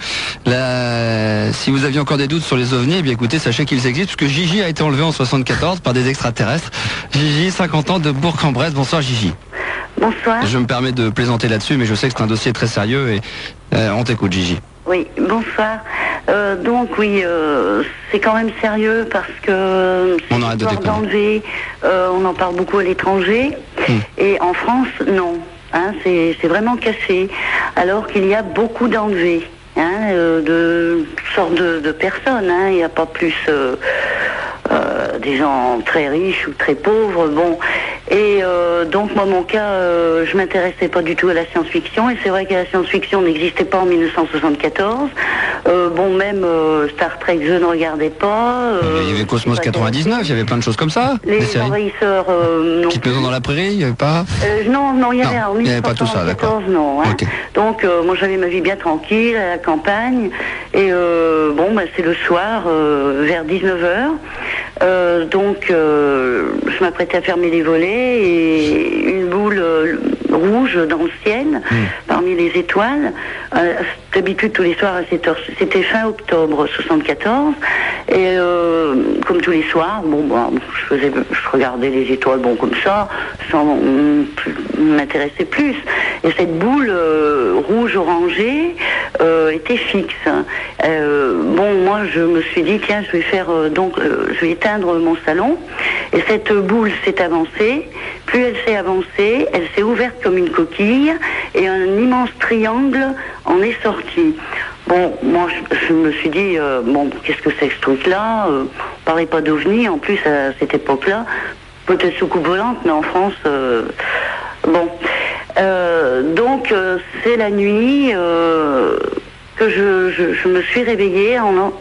La- Si vous aviez encore des doutes sur les ovnis, eh bien écoutez, sachez qu'ils existent, puisque Gigi a été enlevé en soixante-quatorze par des extraterrestres. Gigi, cinquante ans, de Bourg-en-Bresse. Bonsoir, Gigi. Bonsoir. Je me permets de plaisanter là-dessus, mais je sais que c'est un dossier très sérieux et euh, on t'écoute, Gigi. Oui, bonsoir. Euh, donc oui, euh, c'est quand même sérieux parce que On arrête de cette histoire déconner. d'enlever, euh, on en parle beaucoup à l'étranger Hmm. et en France, non. Hein, c'est c'est vraiment caché. Alors qu'il y a beaucoup d'enlevés, hein, euh, de toutes sortes de, de personnes. Hein, il n'y a pas plus euh, euh, des gens très riches ou très pauvres. Bon. Et euh, donc moi mon cas, euh, je m'intéressais pas du tout à la science-fiction et c'est vrai que la science-fiction n'existait pas en mille neuf cent soixante-quatorze. Euh, bon même euh, Star Trek je ne regardais pas. euh, il y avait Cosmos pas quatre-vingt-dix-neuf, il y avait plein de choses comme ça. Les des séries. envahisseurs euh, non. Petite maison dans la prairie, il n'y avait pas. Euh, non, non, il y avait Non, en il y avait pas tout ça, d'accord. mille neuf cent soixante-quatorze, non. Hein. Ok. Donc, euh, moi, j'avais ma vie bien tranquille à la campagne. Et euh, bon, bah, c'est le soir, euh, vers dix-neuf heures. Euh, donc, euh, je m'apprêtais à fermer les volets et une boule euh, rouge dans le ciel, parmi les étoiles. Euh, d'habitude, tous les soirs à cette heure, c'était fin octobre soixante-quatorze. Et euh, comme tous les soirs, bon, bah, je faisais, je regardais les étoiles, bon, comme ça, sans mm, m'intéresser plus. Et cette boule euh, rouge-orangée euh, était fixe. Euh, bon, moi, je me suis dit, tiens, je vais faire, euh, donc, euh, je vais éteindre mon salon. Et cette boule s'est avancée. Plus elle s'est avancée, elle s'est ouverte comme une coquille et un immense triangle en est sorti. Bon, moi, je, je me suis dit, euh, bon, qu'est-ce que c'est que ce truc-là euh, On parlait pas d'ovni, en plus, à cette époque-là. Peut-être soucoupe volante, mais en France, euh, bon. Euh, donc, euh, c'est la nuit euh, que je, je, je me suis réveillée. En, en,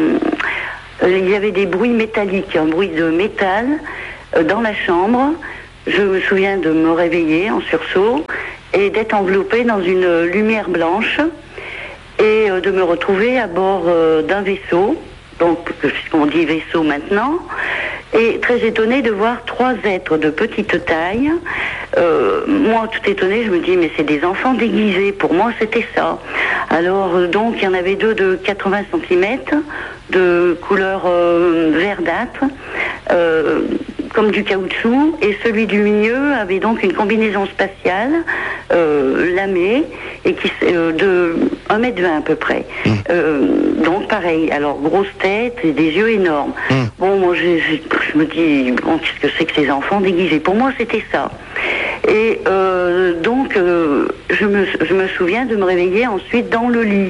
euh, il y avait des bruits métalliques, un bruit de métal euh, dans la chambre. Je me souviens de me réveiller en sursaut et d'être enveloppée dans une lumière blanche et euh, de me retrouver à bord euh, d'un vaisseau, donc puisqu'on dit vaisseau maintenant, et très étonnée de voir trois êtres de petite taille. Euh, moi, tout étonnée, je me dis, mais c'est des enfants déguisés. Pour moi, c'était ça. Alors, euh, donc, il y en avait deux de quatre-vingts centimètres, de couleur euh, verdâtre, euh, comme du caoutchouc, et celui du milieu avait donc une combinaison spatiale euh, lamée et qui euh, de un mètre vingt à peu près. Mmh. Euh, donc pareil, alors grosse tête et des yeux énormes. Mmh. Bon, moi je, je, je me dis, bon, qu'est-ce que c'est que ces enfants déguisés? Pour moi c'était ça. Et euh, donc euh, je, me, je me souviens de me réveiller ensuite dans le lit.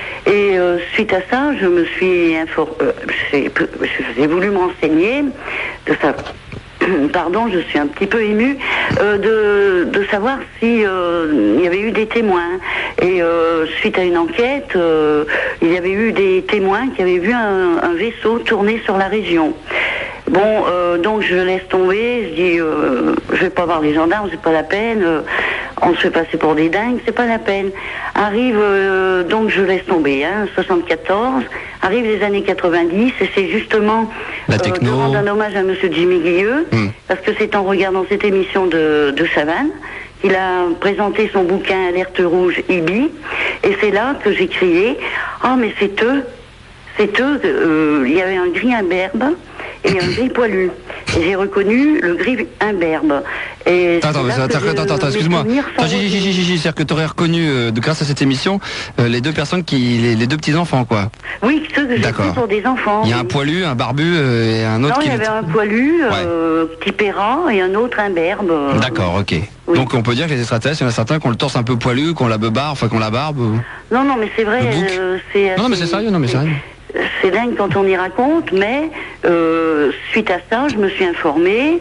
Et euh, suite à ça, je me suis informée, euh, j'ai, j'ai voulu m'enseigner de ça. Pardon, je suis un petit peu émue euh, de, de savoir si euh, il y avait eu des témoins. Et euh, suite à une enquête, euh, il y avait eu des témoins qui avaient vu un, un vaisseau tourner sur la région. Bon, euh, donc je laisse tomber, je dis, euh, je vais pas voir les gendarmes, c'est pas la peine, euh, on se fait passer pour des dingues, c'est pas la peine. Arrive, euh, donc je laisse tomber, hein, soixante-quatorze, arrive les années quatre-vingt-dix, et c'est justement la techno. Euh, de rendre un hommage à monsieur Jimmy Guilleux, mmh. parce que c'est en regardant cette émission de, de Chavannes qu'il a présenté son bouquin Alerte Rouge I B I, et c'est là que j'ai crié, ah mais c'est eux, c'est eux, euh, il y avait un gris imberbe, et un gris poilu. Et j'ai reconnu le gris imberbe. Et attends, attends, attends, attends, attends, excuse-moi. C'est-à-dire que tu aurais reconnu, euh, grâce à cette émission, euh, les deux personnes qui. les, les deux petits-enfants, quoi. Oui, ceux que j'ai pris pour des enfants. Il y a un poilu, un barbu euh, et un autre non, qui. Non, il y avait un poilu, euh, ouais. petit péran, et un autre imberbe. Euh, D'accord, ok. Oui. Donc on peut dire que les extraterrestres, il y en a certains qui ont le torse un peu poilu, qui ont la beubare, enfin qui ont la barbe. Ou... Non, non, mais c'est vrai. Euh, c'est, non, non, mais c'est sérieux, non, mais c'est sérieux. C'est dingue quand on y raconte, mais euh, suite à ça, je me suis informée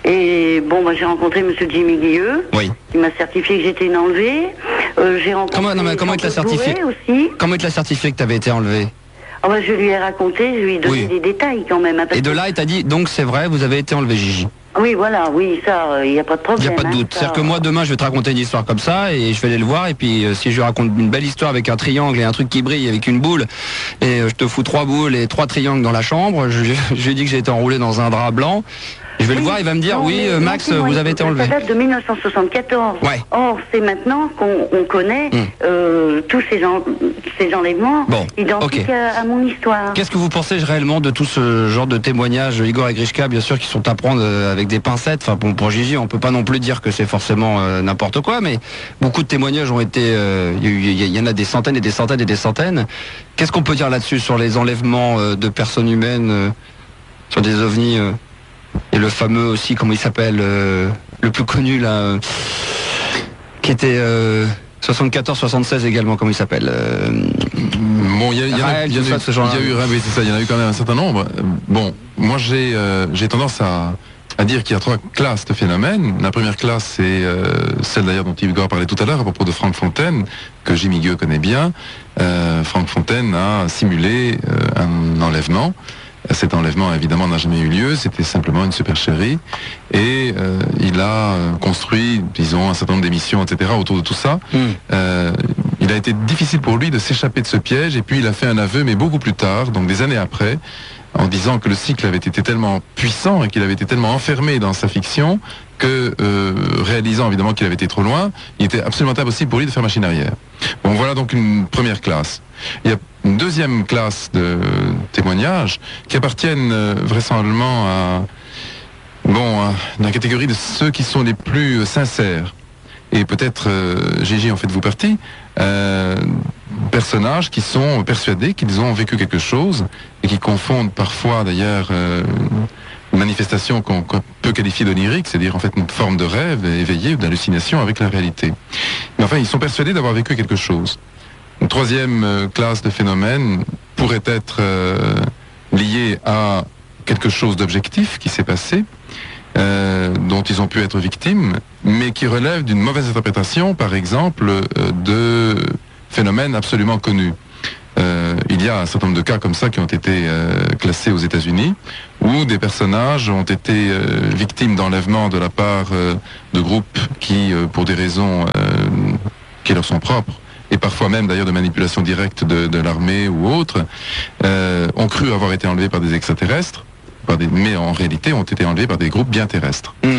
et bon, bah, j'ai rencontré monsieur Jimmy Guilleux. Oui. Il m'a certifié que j'étais une enlevée. Euh, j'ai rencontré. Comment, non, mais comment il te l'a certifié aussi. Comment il te l'a certifié que tu avais été enlevée? Oh, bah, je lui ai raconté, je lui ai donné oui. des détails quand même. Hein, et de là, il t'a dit, donc c'est vrai, vous avez été enlevé, Gigi. Oui, voilà, oui, ça, il euh, n'y a pas de problème. Il n'y a pas de doute. Hein, C'est-à-dire que moi, demain, je vais te raconter une histoire comme ça, et je vais aller le voir, et puis euh, si je lui raconte une belle histoire avec un triangle et un truc qui brille avec une boule, et euh, je te fous trois boules et trois triangles dans la chambre, je, je, je lui ai dit que j'ai été enroulé dans un drap blanc, je vais oui, le voir, il va me dire, non, oui, euh, Max, non, vous avez été enlevé. Ça date de mille neuf cent soixante-quatorze. Ouais. Or, c'est maintenant qu'on on connaît mmh. euh, tous ces, en, ces enlèvements bon, identiques okay. à, à mon histoire. Qu'est-ce que vous pensez réellement de tout ce genre de témoignages, Igor et Grishka, bien sûr, qui sont à prendre avec des pincettes. Enfin, bon, pour Gigi, on peut pas non plus dire que c'est forcément euh, n'importe quoi, mais beaucoup de témoignages ont été... Il euh, y, y, y en a des centaines et des centaines et des centaines. Qu'est-ce qu'on peut dire là-dessus, sur les enlèvements euh, de personnes humaines, euh, sur des ovnis euh, et le fameux aussi, comment il s'appelle, euh, le plus connu là, euh, qui était euh, soixante-quatorze soixante-seize également, comment il s'appelle euh, Bon, il y, y, y, y, y a eu, c'est ça, il y en a eu quand même un certain nombre. Bon, moi j'ai euh, j'ai tendance à, à dire qu'il y a trois classes de phénomènes. La première classe, c'est euh, celle d'ailleurs dont Igor parlait tout à l'heure à propos de Franck Fontaine, que Jimmy Guilleux connaît bien. Euh, Franck Fontaine a simulé euh, un enlèvement. Cet enlèvement, évidemment, n'a jamais eu lieu, c'était simplement une supercherie. Et euh, il a construit, disons, un certain nombre d'émissions, et cetera, autour de tout ça. Mm. Euh, il a été difficile pour lui de s'échapper de ce piège, et puis il a fait un aveu, mais beaucoup plus tard, donc des années après, en disant que le cycle avait été tellement puissant et qu'il avait été tellement enfermé dans sa fiction que, euh, réalisant évidemment qu'il avait été trop loin, il était absolument impossible pour lui de faire machine arrière. Bon, voilà donc une première classe. Il y a une deuxième classe de témoignages qui appartiennent euh, vraisemblablement à, bon, à la catégorie de ceux qui sont les plus euh, sincères. Et peut-être, euh, Gigi en faites-vous partie, euh, personnages qui sont persuadés qu'ils ont vécu quelque chose et qui confondent parfois d'ailleurs euh, une manifestation qu'on qu'on peut qualifier d'onirique, c'est-à-dire en fait une forme de rêve éveillé ou d'hallucination avec la réalité. Mais enfin, ils sont persuadés d'avoir vécu quelque chose. Donc, troisième euh, classe de phénomène pourrait être euh, liée à quelque chose d'objectif qui s'est passé, euh, dont ils ont pu être victimes, mais qui relève d'une mauvaise interprétation, par exemple, euh, de phénomènes absolument connus. Euh, il y a un certain nombre de cas comme ça qui ont été euh, classés aux États-Unis, où des personnages ont été euh, victimes d'enlèvement de la part euh, de groupes qui, euh, pour des raisons euh, qui leur sont propres, et parfois même d'ailleurs de manipulation directe de, de l'armée ou autre, euh, ont cru avoir été enlevés par des extraterrestres, par des, mais en réalité ont été enlevés par des groupes bien terrestres. Mmh.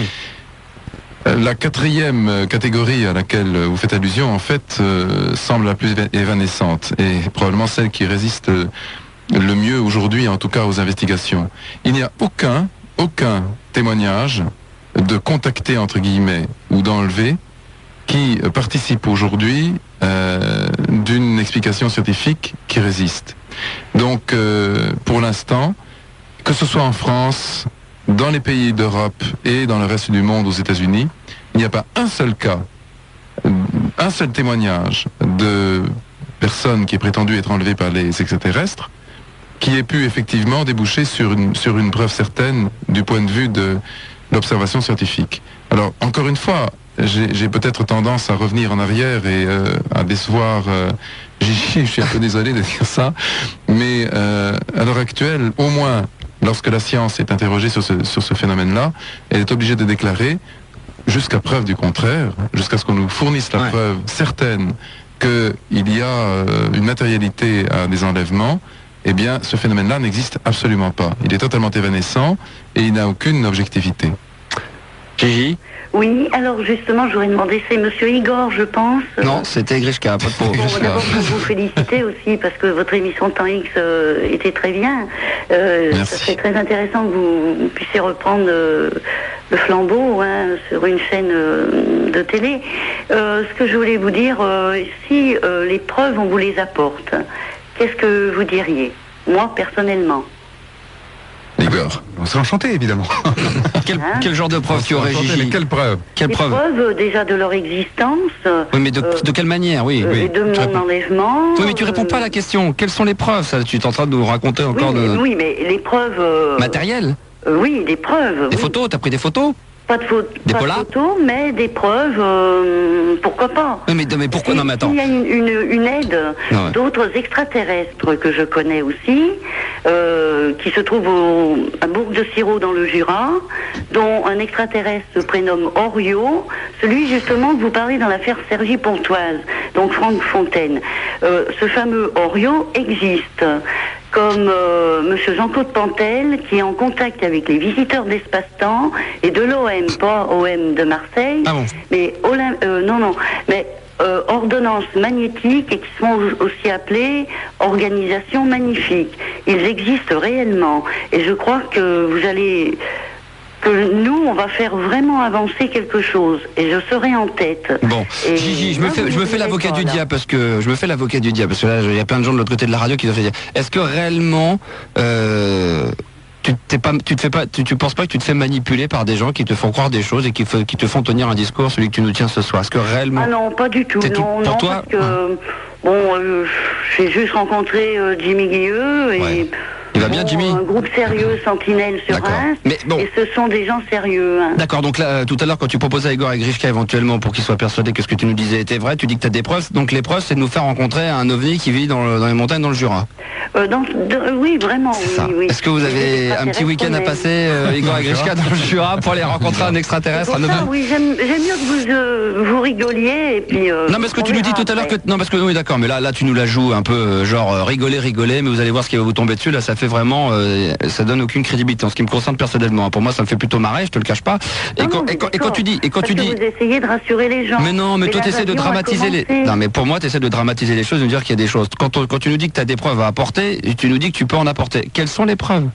La quatrième catégorie à laquelle vous faites allusion, en fait, euh, semble la plus évanescente et probablement celle qui résiste le mieux aujourd'hui, en tout cas aux investigations. Il n'y a aucun, aucun témoignage de contacté, entre guillemets, ou d'enlevé qui participe aujourd'hui euh, d'une explication scientifique qui résiste. Donc, euh, pour l'instant, que ce soit en France, dans les pays d'Europe et dans le reste du monde aux États-Unis, il n'y a pas un seul cas, un seul témoignage de personne qui est prétendue être enlevée par les extraterrestres qui ait pu effectivement déboucher sur une, sur une preuve certaine du point de vue de l'observation scientifique. Alors, encore une fois, j'ai peut-être tendance à revenir en arrière et euh, à décevoir euh, Gigi, je suis un peu désolé de dire ça, mais euh, à l'heure actuelle, au moins, lorsque la science est interrogée sur ce, sur ce phénomène-là, elle est obligée de déclarer, jusqu'à preuve du contraire, jusqu'à ce qu'on nous fournisse la ouais. preuve certaine qu'il y a euh, une matérialité à des enlèvements, eh bien, ce phénomène-là n'existe absolument pas. Il est totalement évanescent et il n'a aucune objectivité. Gigi ? Oui, alors justement, je voudrais demander, c'est Monsieur Igor, je pense. Non, c'était Grishka, pas de pauvre. Bon, d'abord, pour vous féliciter aussi, parce que votre émission Temps X euh, était très bien. Euh, ça serait très intéressant que vous puissiez reprendre euh, le flambeau hein, sur une chaîne euh, de télé. Euh, ce que je voulais vous dire, euh, si euh, les preuves, on vous les apporte, qu'est-ce que vous diriez? Moi, personnellement. Igor, on serait enchanté évidemment. quel, hein quel genre de preuve tu aurais, Gigi? Mais quelle preuve? Quelle Des preuve, preuves déjà de leur existence. Oui, mais de, euh, de quelle manière? Oui, euh, oui. De mon réponds... enlèvement. Oui, mais tu réponds euh... pas à la question. Quelles sont les preuves? Ça, tu es en train de nous raconter encore oui, mais, de... Oui, mais les preuves... Euh... Matérielles? euh, Oui, des preuves. Des oui. photos? T'as pris des photos? Pas de, faute, des pas de photos, mais des preuves, euh, pourquoi pas? Oui, mais, mais pourquoi? Non, mais attends. Il y a une, une, une aide ouais. d'autres extraterrestres que je connais aussi, euh, qui se trouvent au, à Bourg-de-Sirot dans le Jura, dont un extraterrestre se prénomme Oriot, celui justement que vous parlez dans l'affaire Sergi Pontoise, donc Franck Fontaine. Euh, ce fameux Oriot existe. Comme euh, Monsieur Jean-Claude Pantel, qui est en contact avec les visiteurs d'espace-temps et de l'O M, pas O M de Marseille, ah bon. mais Olymp euh, non, non, mais euh, ordonnances magnétiques et qui sont aussi appelées organisations magnifiques. Ils existent réellement, et je crois que vous allez... que nous, on va faire vraiment avancer quelque chose, et je serai en tête. Bon, et Gigi, je me fais, je me fais l'avocat du diable parce que je me fais l'avocat du diable parce que là, il y a plein de gens de l'autre côté de la radio qui doivent se dire. Est-ce que réellement, euh, tu t'es pas, tu te fais pas, tu, tu penses pas que tu te fais manipuler par des gens qui te font croire des choses et qui, qui te font tenir un discours, celui que tu nous tiens ce soir? Est-ce que réellement? Ah non, pas du tout. Non, tout pour non, toi parce que ouais. bon, euh, j'ai juste rencontré euh, Jimmy Guilleux et. Ouais. Il va bien, Jimmy? Un groupe sérieux, Sentinelle sur Reims, mais bon. Et ce sont des gens sérieux. Hein. D'accord, donc là, euh, tout à l'heure, quand tu proposais à Igor et Grishka éventuellement pour qu'ils soient persuadés que ce que tu nous disais était vrai, tu dis que tu as des preuves. Donc les preuves, c'est de nous faire rencontrer un ovni qui vit dans, le, dans les montagnes dans le Jura. Euh, dans, de, oui, vraiment, oui, oui. Est-ce que vous avez un petit week-end à passer, euh, Igor et Grishka, dans le Jura pour aller rencontrer un extraterrestre, un ovni? Oui, j'aime mieux que vous, euh, vous rigoliez et puis... Euh, non, parce que tu nous dis tout à l'heure que... Non, parce que oui, d'accord, mais là, là, tu nous la joues un peu, euh, genre, euh, rigoler, rigoler, mais vous allez voir ce qui va vous tomber dessus, là, ça fait vraiment... Euh, ça donne aucune crédibilité en ce qui me concerne personnellement. Pour moi, ça me fait plutôt marrer, je te le cache pas. Et, non, quand, non, et, quand, et quand tu dis, et quand Parce tu dis, que vous essayez de rassurer les gens. Mais non, mais, mais toi, tu essaies de dramatiser les. Non, mais pour moi, tu essaies de dramatiser les choses, de dire qu'il y a des choses. Quand, on, quand tu nous dis que tu as des preuves à apporter, tu nous dis que tu peux en apporter. Quelles sont les preuves?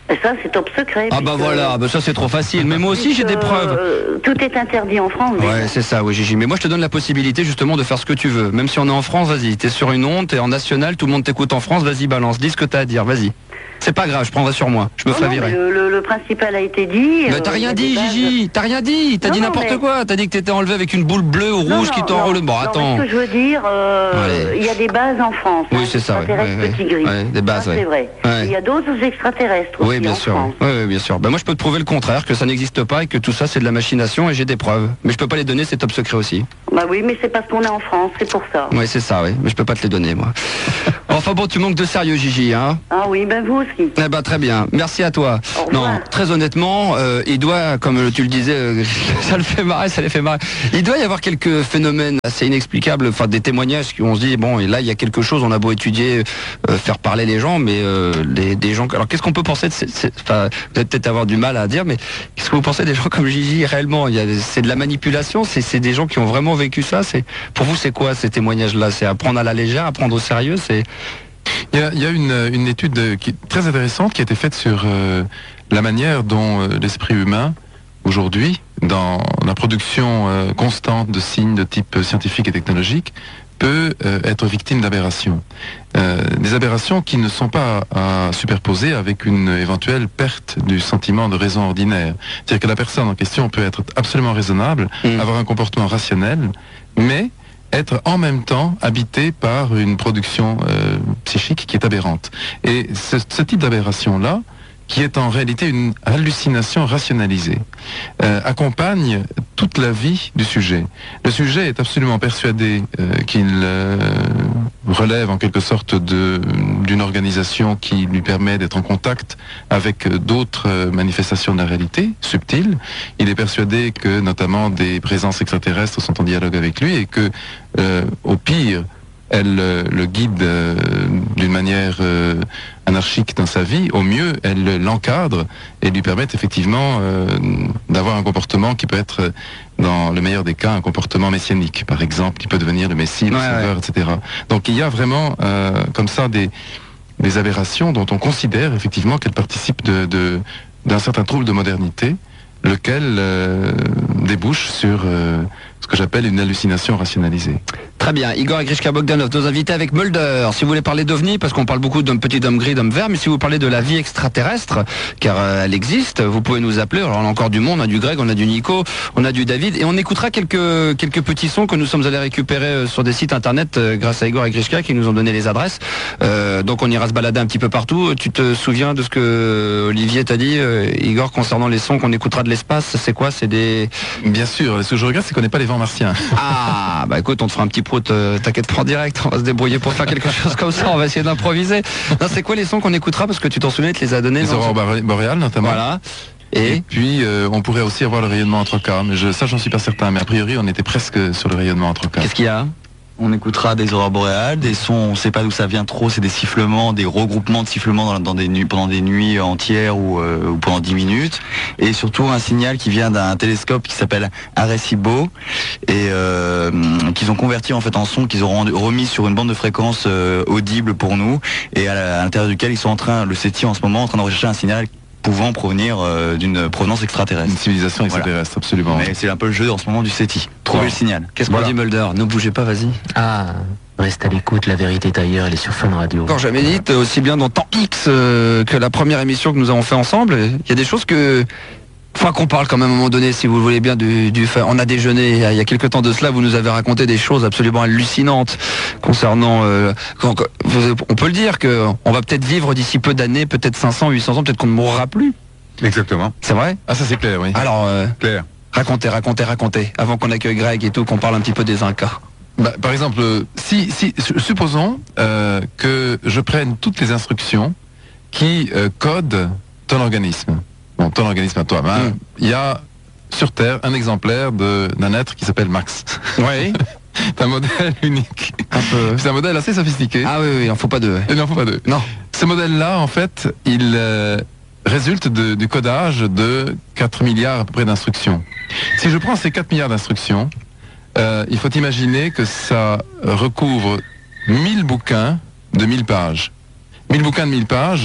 Et ça, c'est top secret. Ah bah voilà, bah ça c'est trop facile. Mais moi aussi j'ai des preuves. Euh, tout est interdit en France. Ouais, c'est ça, oui, Gigi. Mais moi je te donne la possibilité justement de faire ce que tu veux. Même si on est en France, vas-y. T'es sur une onde, t'es en national, tout le monde t'écoute en France, vas-y, balance. Dis ce que t'as à dire, vas-y. C'est pas grave, je prendrai sur moi. Je me ferai virer. Le, le, le principal a été dit. Mais t'as rien dit, Gigi. T'as rien dit. T'as dit n'importe quoi. T'as dit que t'étais enlevé avec une boule bleue ou rouge qui t'enroule. Bon, attends. Ce que je veux dire, euh, il y a des bases en France. Oui, c'est ça. Extraterrestres petits gris. Des bases, c'est vrai. Il y a d'autres extraterrestres. Oui, bien sûr. Oui, bien sûr. Ben moi, je peux te prouver le contraire, que ça n'existe pas et que tout ça, c'est de la machination et j'ai des preuves. Mais je peux pas les donner, c'est top secret aussi. Bah oui, mais c'est parce qu'on est en France, c'est pour ça. Oui, c'est ça, oui. Mais je peux pas te les donner, moi. Enfin bon, tu manques de sérieux, Gigi, hein. Ah oui, ben vous aussi. Eh ben très bien. Merci à toi. Non, très honnêtement, euh, il doit, comme tu le disais, euh, ça le fait marrer, ça les fait marrer. Il doit y avoir quelques phénomènes assez inexplicables, enfin des témoignages qui on se dit bon, et là il y a quelque chose. On a beau étudier, euh, faire parler les gens, mais euh, les, des gens. Alors qu'est-ce qu'on peut penser de ces, ces, enfin, vous allez peut-être avoir du mal à dire, mais qu'est-ce que vous pensez des gens comme Gigi réellement? Il y a, c'est de la manipulation. C'est, c'est des gens qui ont vraiment vécu ça. C'est pour vous, c'est quoi ces témoignages-là? C'est à prendre à la légère, à prendre au sérieux? C'est Il y a, il y a une, une étude qui est très intéressante qui a été faite sur euh, la manière dont euh, l'esprit humain, aujourd'hui, dans la production euh, constante de signes de type scientifique et technologique, peut euh, être victime d'aberrations. Euh, des aberrations qui ne sont pas à superposer avec une éventuelle perte du sentiment de raison ordinaire. C'est-à-dire que la personne en question peut être absolument raisonnable, mmh. avoir un comportement rationnel, mais être en même temps habité par une production euh, psychique qui est aberrante. Et ce, ce type d'aberration-là, qui est en réalité une hallucination rationalisée, euh, accompagne toute la vie du sujet. Le sujet est absolument persuadé euh, qu'il euh, relève en quelque sorte de, d'une organisation qui lui permet d'être en contact avec d'autres euh, manifestations de la réalité, subtiles. Il est persuadé que notamment des présences extraterrestres sont en dialogue avec lui et que, euh, au pire, elle euh, le guide euh, d'une manière euh, anarchique dans sa vie. Au mieux, elle l'encadre et lui permet effectivement euh, d'avoir un comportement qui peut être, dans le meilleur des cas, un comportement messianique. Par exemple, il peut devenir le Messie, le ouais, Sauveur, ouais. et cetera. Donc il y a vraiment euh, comme ça des, des aberrations dont on considère effectivement qu'elles participent de, de, d'un certain trouble de modernité, lequel euh, débouche sur euh, ce que j'appelle une hallucination rationalisée. Très bien, Igor et Grishka Bogdanov, nos invités avec Mulder. Si vous voulez parler d'OVNI, parce qu'on parle beaucoup d'hommes petits, d'hommes gris, d'hommes verts, mais si vous parlez de la vie extraterrestre, car euh, elle existe, vous pouvez nous appeler. Alors on a encore du monde, on a du Greg, on a du Nico, on a du David, et on écoutera quelques quelques petits sons que nous sommes allés récupérer euh, sur des sites internet euh, grâce à Igor et Grishka qui nous ont donné les adresses. Euh, donc on ira se balader un petit peu partout. Tu te souviens de ce que Olivier t'a dit, euh, Igor, concernant les sons qu'on écoutera de l'espace? C'est quoi? C'est des... Bien sûr, ce que je regarde, c'est qu'on n'est pas les vents martiens. Ah, bah écoute, on te fera un petit prout, euh, t'inquiète pas en direct, on va se débrouiller pour faire quelque chose comme ça, on va essayer d'improviser. Non, c'est quoi les sons qu'on écoutera? Parce que tu t'en souviens, tu les as donnés. Les aurores boréales notamment. Voilà. Et, et puis euh, on pourrait aussi avoir le rayonnement en trois K, mais je, ça j'en suis pas certain, mais a priori on était presque sur le rayonnement en trois K. Qu'est-ce qu'il y a? On écoutera des aurores boréales, des sons, on ne sait pas d'où ça vient trop, c'est des sifflements, des regroupements de sifflements dans, dans des nuits, pendant des nuits entières ou, euh, ou pendant dix minutes. Et surtout un signal qui vient d'un télescope qui s'appelle Arecibo et euh, qu'ils ont converti en fait en son, qu'ils ont remis sur une bande de fréquence euh, audible pour nous et à l'intérieur duquel ils sont en train, le SETI en ce moment, en train de rechercher un signal pouvant provenir euh, d'une provenance extraterrestre. Une civilisation extraterrestre, voilà. Absolument. Mais c'est un peu le jeu en ce moment du SETI. Trouver le signal. Qu'est-ce qu'on voilà. dit Mulder? Ne bougez pas, vas-y. Ah, reste à l'écoute, la vérité est ailleurs, elle est sur Fun Radio. Encore jamais dit, aussi bien dans Temps X euh, que la première émission que nous avons fait ensemble, il y a des choses que... Enfin qu'on parle quand même à un moment donné, si vous voulez bien, du, du fait. On a déjeuné il y a quelques temps de cela, vous nous avez raconté des choses absolument hallucinantes concernant... Euh, on peut le dire que on va peut-être vivre d'ici peu d'années, peut-être cinq cents, huit cents ans, peut-être qu'on ne mourra plus. Exactement. C'est vrai? Ah ça c'est clair, oui. Alors, euh, clair. racontez, racontez, racontez, avant qu'on accueille Greg et tout, qu'on parle un petit peu des Incas. Bah, par exemple, si, si supposons euh, que je prenne toutes les instructions qui euh, codent ton organisme. Bon, ton organisme à toi. Ben, il mm. y a sur Terre un exemplaire de, d'un être qui s'appelle Max. Oui. C'est un modèle unique. Un peu. C'est un modèle assez sophistiqué. Ah oui, oui, il n'en faut pas deux. Il n'en faut pas deux. Non. Ce modèle-là, en fait, il euh, résulte de, du codage de quatre milliards à peu près d'instructions. Si je prends ces quatre milliards d'instructions, euh, il faut imaginer que ça recouvre mille bouquins de mille pages. mille bouquins de mille pages,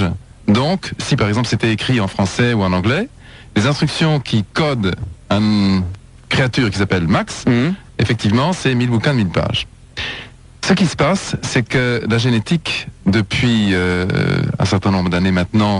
Donc, si par exemple c'était écrit en français ou en anglais, les instructions qui codent une créature qui s'appelle Max, mmh. effectivement, c'est mille bouquins de mille pages. Ce qui se passe, c'est que la génétique, depuis euh, un certain nombre d'années maintenant,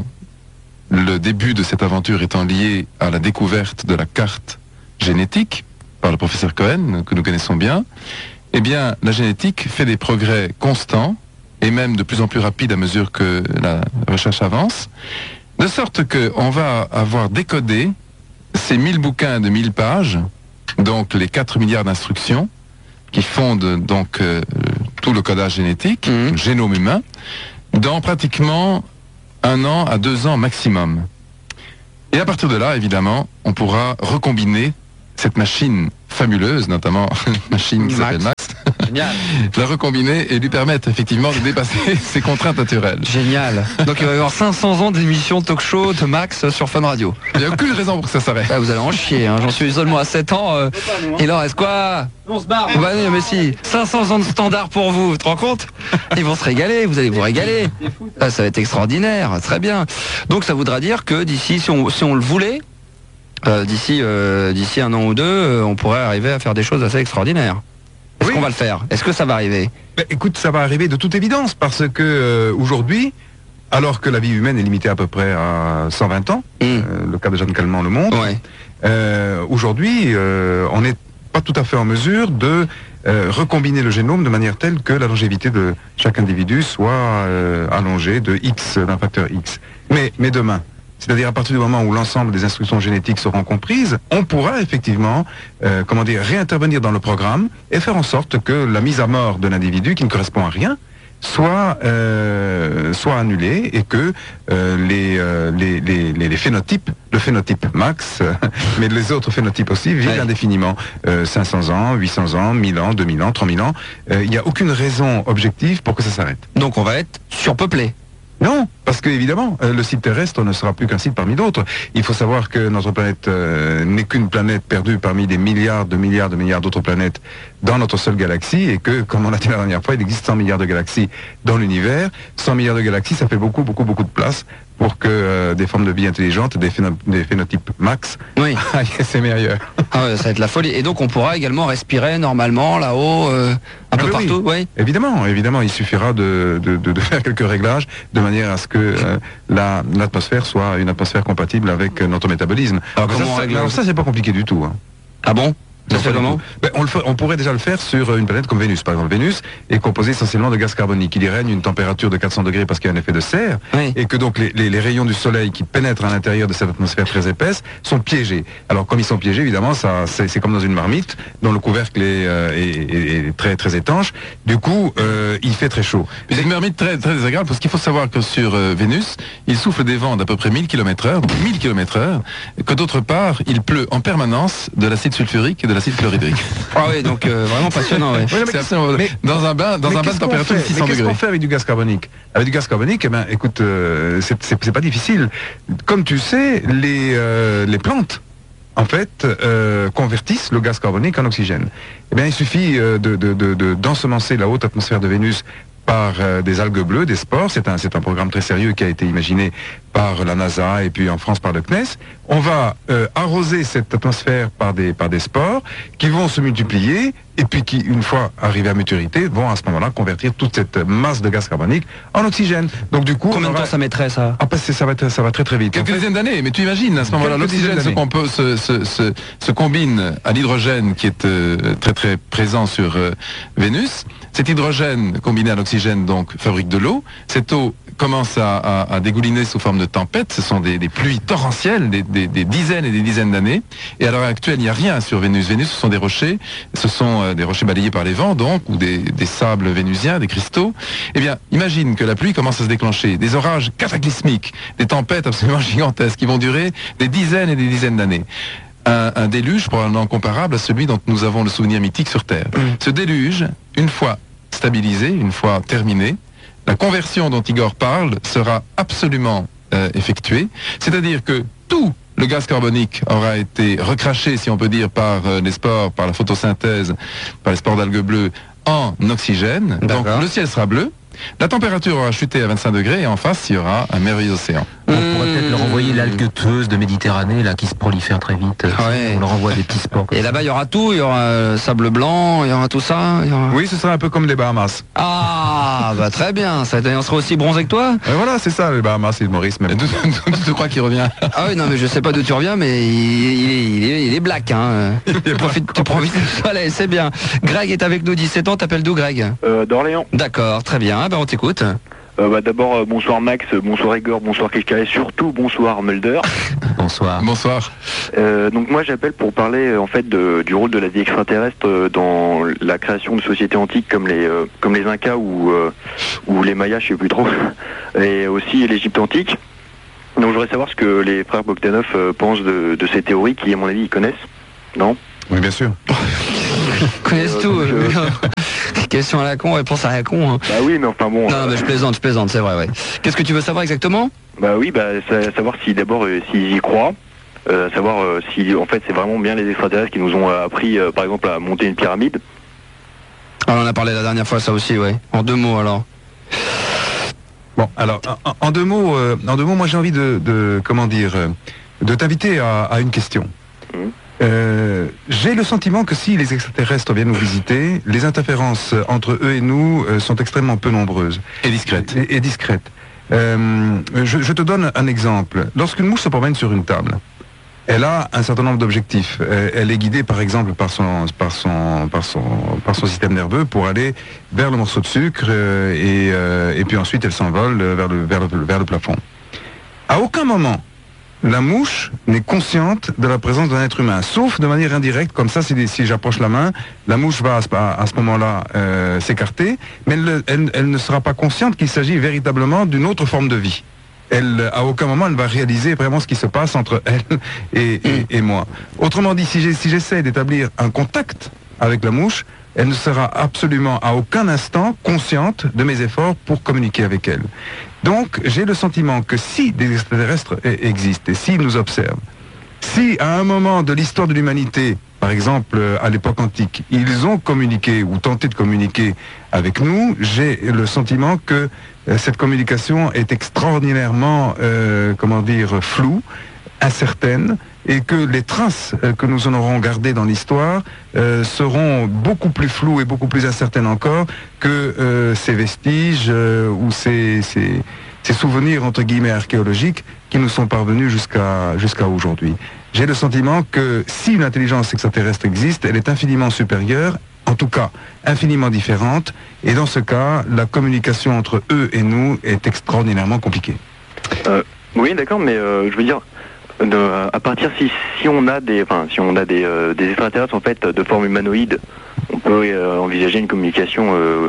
le début de cette aventure étant lié à la découverte de la carte génétique par le professeur Cohen, que nous connaissons bien, eh bien, la génétique fait des progrès constants et même de plus en plus rapides à mesure que la recherche avance, de sorte qu'on va avoir décodé ces mille bouquins de mille pages, donc les quatre milliards d'instructions, qui fondent donc euh, tout le codage génétique, mmh. le génome humain, dans pratiquement un an à deux ans maximum. Et à partir de là, évidemment, on pourra recombiner cette machine fabuleuse, notamment une machine qui s'appelle Max, la recombiner et lui permettre effectivement de dépasser ses contraintes naturelles. Génial. Donc il va y avoir cinq cents ans d'émissions talk-show de Max sur Fun Radio. Il n'y a aucune raison pour que ça s'arrête. Ah, vous allez en chier, hein. J'en suis seulement à sept ans. Euh, il en reste quoi? On se barre. Bah non, mais si, cinq cents ans de standard pour vous, tu te rends compte? Ils vont se régaler, vous allez vous régaler. Ah, ça va être extraordinaire, très bien. Donc ça voudra dire que d'ici, si on, si on le voulait, euh, d'ici euh, d'ici un an ou deux, euh, on pourrait arriver à faire des choses assez extraordinaires. Est-ce oui. qu'on va le faire? Est-ce que ça va arriver? Ben, écoute, ça va arriver de toute évidence, parce que euh, aujourd'hui, alors que la vie humaine est limitée à peu près à cent vingt ans, mmh. euh, le cas de Jeanne Calment le montre, ouais. euh, aujourd'hui, euh, on n'est pas tout à fait en mesure de euh, recombiner le génome de manière telle que la longévité de chaque individu soit euh, allongée de X, d'un facteur X. Mais, mais demain, c'est-à-dire à partir du moment où l'ensemble des instructions génétiques seront comprises, on pourra effectivement, euh, comment dire, réintervenir dans le programme et faire en sorte que la mise à mort de l'individu qui ne correspond à rien soit euh, soit annulée et que euh, les, euh, les, les, les, les phénotypes, le phénotype Max, mais les autres phénotypes aussi, vivent ouais. indéfiniment. Euh, cinq cents ans, huit cents ans, mille ans, deux mille ans, trois mille ans. Il euh, n'y a aucune raison objective pour que ça s'arrête. Donc on va être surpeuplé. Non, parce que évidemment, euh, le site terrestre ne sera plus qu'un site parmi d'autres. Il faut savoir que notre planète euh, n'est qu'une planète perdue parmi des milliards de milliards de milliards d'autres planètes dans notre seule galaxie, et que, comme on l'a dit la dernière fois, il existe cent milliards de galaxies dans l'univers. cent milliards de galaxies, ça fait beaucoup, beaucoup, beaucoup de place pour que euh, des formes de vie intelligentes, des, phéno des phénotypes Max, oui. c'est meilleur. Ah ouais, ça va être la folie. Et donc on pourra également respirer normalement là-haut, euh, un ah peu partout, oui. oui. Évidemment, évidemment, il suffira de, de, de, de faire quelques réglages de manière à ce que euh, la l'atmosphère soit une atmosphère compatible avec euh, notre métabolisme. Alors, comment ça, on règle alors ça, c'est pas compliqué du tout. Hein. Ah bon? Ça se fait comment? Ben, on, le fait, on pourrait déjà le faire sur une planète comme Vénus. Par exemple, Vénus est composée essentiellement de gaz carbonique. Il y règne une température de quatre cents degrés parce qu'il y a un effet de serre, oui. et que donc les, les, les rayons du soleil qui pénètrent à l'intérieur de cette atmosphère très épaisse sont piégés. Alors comme ils sont piégés, évidemment, ça c'est comme dans une marmite dont le couvercle est, euh, est, est, est très très étanche. Du coup, euh, il fait très chaud. C'est une marmite très très désagréable parce qu'il faut savoir que sur euh, Vénus, il souffle des vents d'à peu près mille kilomètres heure, donc mille kilomètres heure, que d'autre part, il pleut en permanence de l'acide sulfurique et de l'acide chlorhydrique. Ah oui, donc euh, vraiment passionnant. Ouais. Oui, mais mais, dans un bain, dans un bain de température de six cents degrés. Qu'est-ce qu'on fait avec du gaz carbonique? Avec du gaz carbonique, eh ben, écoute, euh, c'est pas difficile. Comme tu sais, les euh, les plantes, en fait, euh, convertissent le gaz carbonique en oxygène. Eh bien, il suffit euh, de de de de d'ensemencer la haute atmosphère de Vénus par euh, des algues bleues, des spores. C'est un, c'est un programme très sérieux qui a été imaginé par la NASA et puis en France par le C N E S. On va euh, arroser cette atmosphère par des, par des spores qui vont se multiplier et puis qui, une fois arrivés à maturité, vont à ce moment-là convertir toute cette masse de gaz carbonique en oxygène. Donc du coup, combien de aura... temps ça mettrait ça? Ah, parce que ça va, être, ça va très très vite. Quelques en fait, dizaines d'années, mais tu imagines, à ce moment-là, l'oxygène se, se, se, se, se combine à l'hydrogène qui est euh, très très présent sur euh, Vénus. Cet hydrogène combiné à l'oxygène donc fabrique de l'eau. Cette eau commence à, à, à dégouliner sous forme de tempête. Ce sont des, des pluies torrentielles, des, des, des dizaines et des dizaines d'années. Et à l'heure actuelle, il n'y a rien sur Vénus. Vénus, ce sont des rochers, ce sont euh, des rochers balayés par les vents, donc, ou des, des sables vénusiens, des cristaux. Eh bien, imagine que la pluie commence à se déclencher, des orages cataclysmiques, des tempêtes absolument gigantesques qui vont durer des dizaines et des dizaines d'années. Un, un déluge probablement comparable à celui dont nous avons le souvenir mythique sur Terre. Mmh. Ce déluge, une fois stabilisé, une fois terminé, la conversion dont Igor parle sera absolument euh, effectuée. C'est-à-dire que tout le gaz carbonique aura été recraché, si on peut dire, par euh, les spores, par la photosynthèse, par les spores d'algues bleues, en oxygène. Donc le ciel sera bleu. La température aura chuté à vingt-cinq degrés et en face, il y aura un merveilleux océan. On pourrait peut-être leur envoyer l'algue tueuse de Méditerranée, là, qui se prolifère très vite. Ouais. On leur envoie des petits sports. Et là-bas, il y aura tout, il y aura euh, sable blanc, il y aura tout ça. Il y aura... Oui, ce sera un peu comme les Bahamas. Ah, bah très bien, ça, on sera aussi bronzé que toi. Et voilà, c'est ça, les Bahamas et le Maurice. Même. Tu te crois qu'il revient? Ah oui, non, mais je sais pas d'où tu reviens, mais il, il, est, il, est, il est black, hein. Tu profites, tu profites du soleil, c'est bien. Greg est avec nous, dix-sept ans, t'appelles d'où, Greg? euh, D'Orléans. D'accord, très bien, ben on t'écoute. Euh, bah, D'abord, euh, bonsoir Max, bonsoir Igor, bonsoir Kishka et surtout bonsoir Mulder. Bonsoir. Bonsoir. Euh, donc moi j'appelle pour parler euh, en fait de, du rôle de la vie extraterrestre euh, dans la création de sociétés antiques comme les euh, comme les Incas ou euh, ou les Mayas, je sais plus trop, et aussi l'Égypte antique. Donc je voudrais savoir ce que les frères Bogdanov euh, pensent de, de ces théories qui, à mon avis, ils connaissent. Non? Oui, bien sûr. Ils connaissent tout. Euh, Question à la con, réponse à la con. Hein. Bah oui, mais enfin bon. Non, euh... mais je plaisante, je plaisante, c'est vrai, ouais. Qu'est-ce que tu veux savoir exactement? Bah oui, bah ça, savoir si d'abord euh, s'ils y croient, euh, savoir euh, si en fait c'est vraiment bien les extraterrestres qui nous ont euh, appris, euh, par exemple, à monter une pyramide. Ah, on en a parlé la dernière fois, ça aussi, ouais. En deux mots, alors. Bon, alors, en, en deux mots, euh, en deux mots, moi j'ai envie de, de comment dire, euh, de t'inviter à, à une question. Mmh. Euh, j'ai le sentiment que si les extraterrestres viennent nous visiter, les interférences entre eux et nous euh, sont extrêmement peu nombreuses. Et discrètes. Et, et discrètes. Euh, je, je te donne un exemple. Lorsqu'une mouche se promène sur une table, elle a un certain nombre d'objectifs. Elle, elle est guidée par exemple par son, par, son, par, son, par son système nerveux pour aller vers le morceau de sucre euh, et, euh, et puis ensuite elle s'envole vers le, vers, le, vers le plafond. À aucun moment, la mouche n'est consciente de la présence d'un être humain, sauf de manière indirecte, comme ça, si, si j'approche la main, la mouche va à ce, à ce moment-là euh, s'écarter, mais elle, elle, elle ne sera pas consciente qu'il s'agit véritablement d'une autre forme de vie. Elle, à aucun moment, elle va réaliser vraiment ce qui se passe entre elle et, et, et moi. Autrement dit, si j'essaie si d'établir un contact avec la mouche, elle ne sera absolument à aucun instant consciente de mes efforts pour communiquer avec elle. Donc, j'ai le sentiment que si des extraterrestres existent et s'ils nous observent, si à un moment de l'histoire de l'humanité, par exemple à l'époque antique, ils ont communiqué ou tenté de communiquer avec nous, j'ai le sentiment que euh, cette communication est extraordinairement, euh, comment dire, floue, incertaine, et que les traces euh, que nous en aurons gardées dans l'histoire euh, seront beaucoup plus floues et beaucoup plus incertaines encore que euh, ces vestiges euh, ou ces, ces, ces souvenirs entre guillemets archéologiques qui nous sont parvenus jusqu'à jusqu'à aujourd'hui. J'ai le sentiment que si une intelligence extraterrestre existe, elle est infiniment supérieure, en tout cas infiniment différente, et dans ce cas, la communication entre eux et nous est extraordinairement compliquée. Euh, oui, d'accord, mais euh, je veux dire, de, à partir si, si on a des, enfin, si on a des, euh, des extraterrestres en fait de forme humanoïde, on peut euh, envisager une communication euh,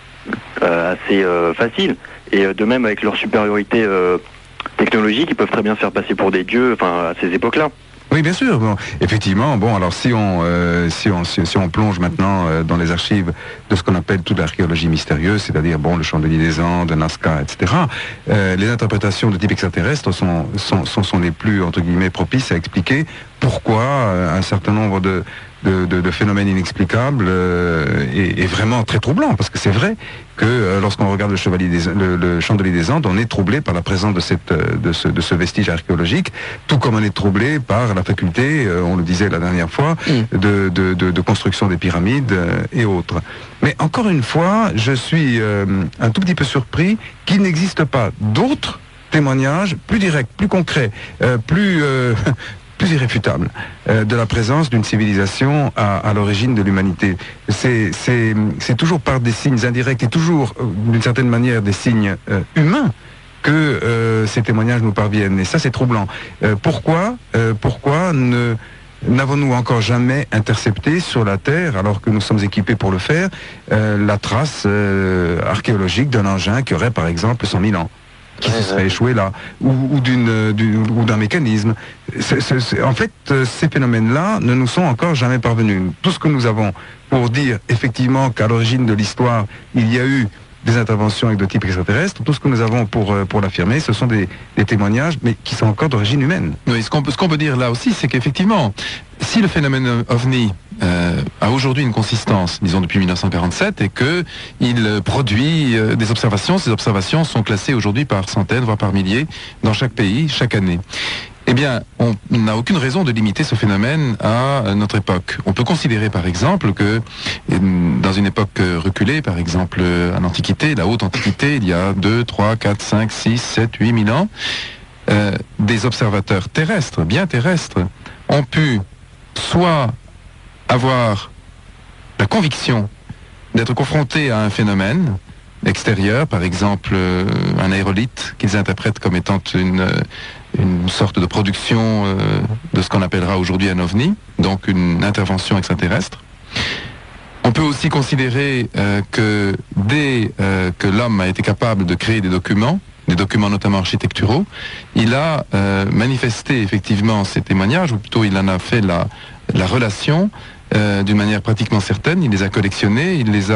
euh, assez euh, facile. Et euh, de même avec leur supériorité euh, technologique, ils peuvent très bien se faire passer pour des dieux, enfin à ces époques-là. Oui, bien sûr. Bon, effectivement, bon, alors si on, euh, si on, si, si on plonge maintenant euh, dans les archives de ce qu'on appelle toute l'archéologie mystérieuse, c'est-à-dire bon, le Chandelier des Andes, Nazca, et cetera, euh, les interprétations de type extraterrestre sont, sont, sont, sont les plus, entre guillemets, propices à expliquer pourquoi euh, un certain nombre de, de, de, de phénomènes inexplicables euh, est, est vraiment très troublant, parce que c'est vrai que euh, lorsqu'on regarde le, chevalier des, le, le Chandelier des Andes, on est troublé par la présence de, cette, de, ce, de ce vestige archéologique, tout comme on est troublé par la faculté, euh, on le disait la dernière fois, mm. de, de, de, de construction des pyramides euh, et autres. Mais encore une fois, je suis euh, un tout petit peu surpris qu'il n'existe pas d'autres témoignages plus directs, plus concrets, euh, plus... Euh, plus irréfutable euh, de la présence d'une civilisation à, à l'origine de l'humanité. C'est, c'est, c'est toujours par des signes indirects et toujours, euh, d'une certaine manière, des signes euh, humains que euh, ces témoignages nous parviennent. Et ça, c'est troublant. Euh, pourquoi euh, pourquoi ne n'avons-nous encore jamais intercepté sur la Terre, alors que nous sommes équipés pour le faire, euh, la trace euh, archéologique d'un engin qui aurait, par exemple, cent mille ans qui se serait échoué là, ou, ou, d'une, d'une, ou d'un mécanisme. C'est, c'est, c'est, en fait, euh, ces phénomènes-là ne nous sont encore jamais parvenus. Tout ce que nous avons pour dire effectivement qu'à l'origine de l'histoire, il y a eu des interventions avec de type extraterrestre. Tout ce que nous avons pour, euh, pour l'affirmer, ce sont des, des témoignages, mais qui sont encore d'origine humaine. Oui, ce qu'on peut, ce qu'on peut dire là aussi, c'est qu'effectivement, si le phénomène ovni euh, a aujourd'hui une consistance, disons depuis mille neuf cent quarante-sept, et que il produit euh, des observations, ces observations sont classées aujourd'hui par centaines, voire par milliers, dans chaque pays, chaque année. Eh bien, on n'a aucune raison de limiter ce phénomène à notre époque. On peut considérer, par exemple, que dans une époque reculée, par exemple en Antiquité, la haute Antiquité, il y a deux, trois, quatre, cinq, six, sept, huit mille ans, euh, des observateurs terrestres, bien terrestres, ont pu soit avoir la conviction d'être confrontés à un phénomène extérieur, par exemple euh, un aérolithe qu'ils interprètent comme étant une, une sorte de production euh, de ce qu'on appellera aujourd'hui un ovni, donc une intervention extraterrestre. On peut aussi considérer euh, que dès euh, que l'homme a été capable de créer des documents, des documents notamment architecturaux, il a euh, manifesté effectivement ces témoignages, ou plutôt il en a fait la, la relation euh, d'une manière pratiquement certaine, il les a collectionnés, il les a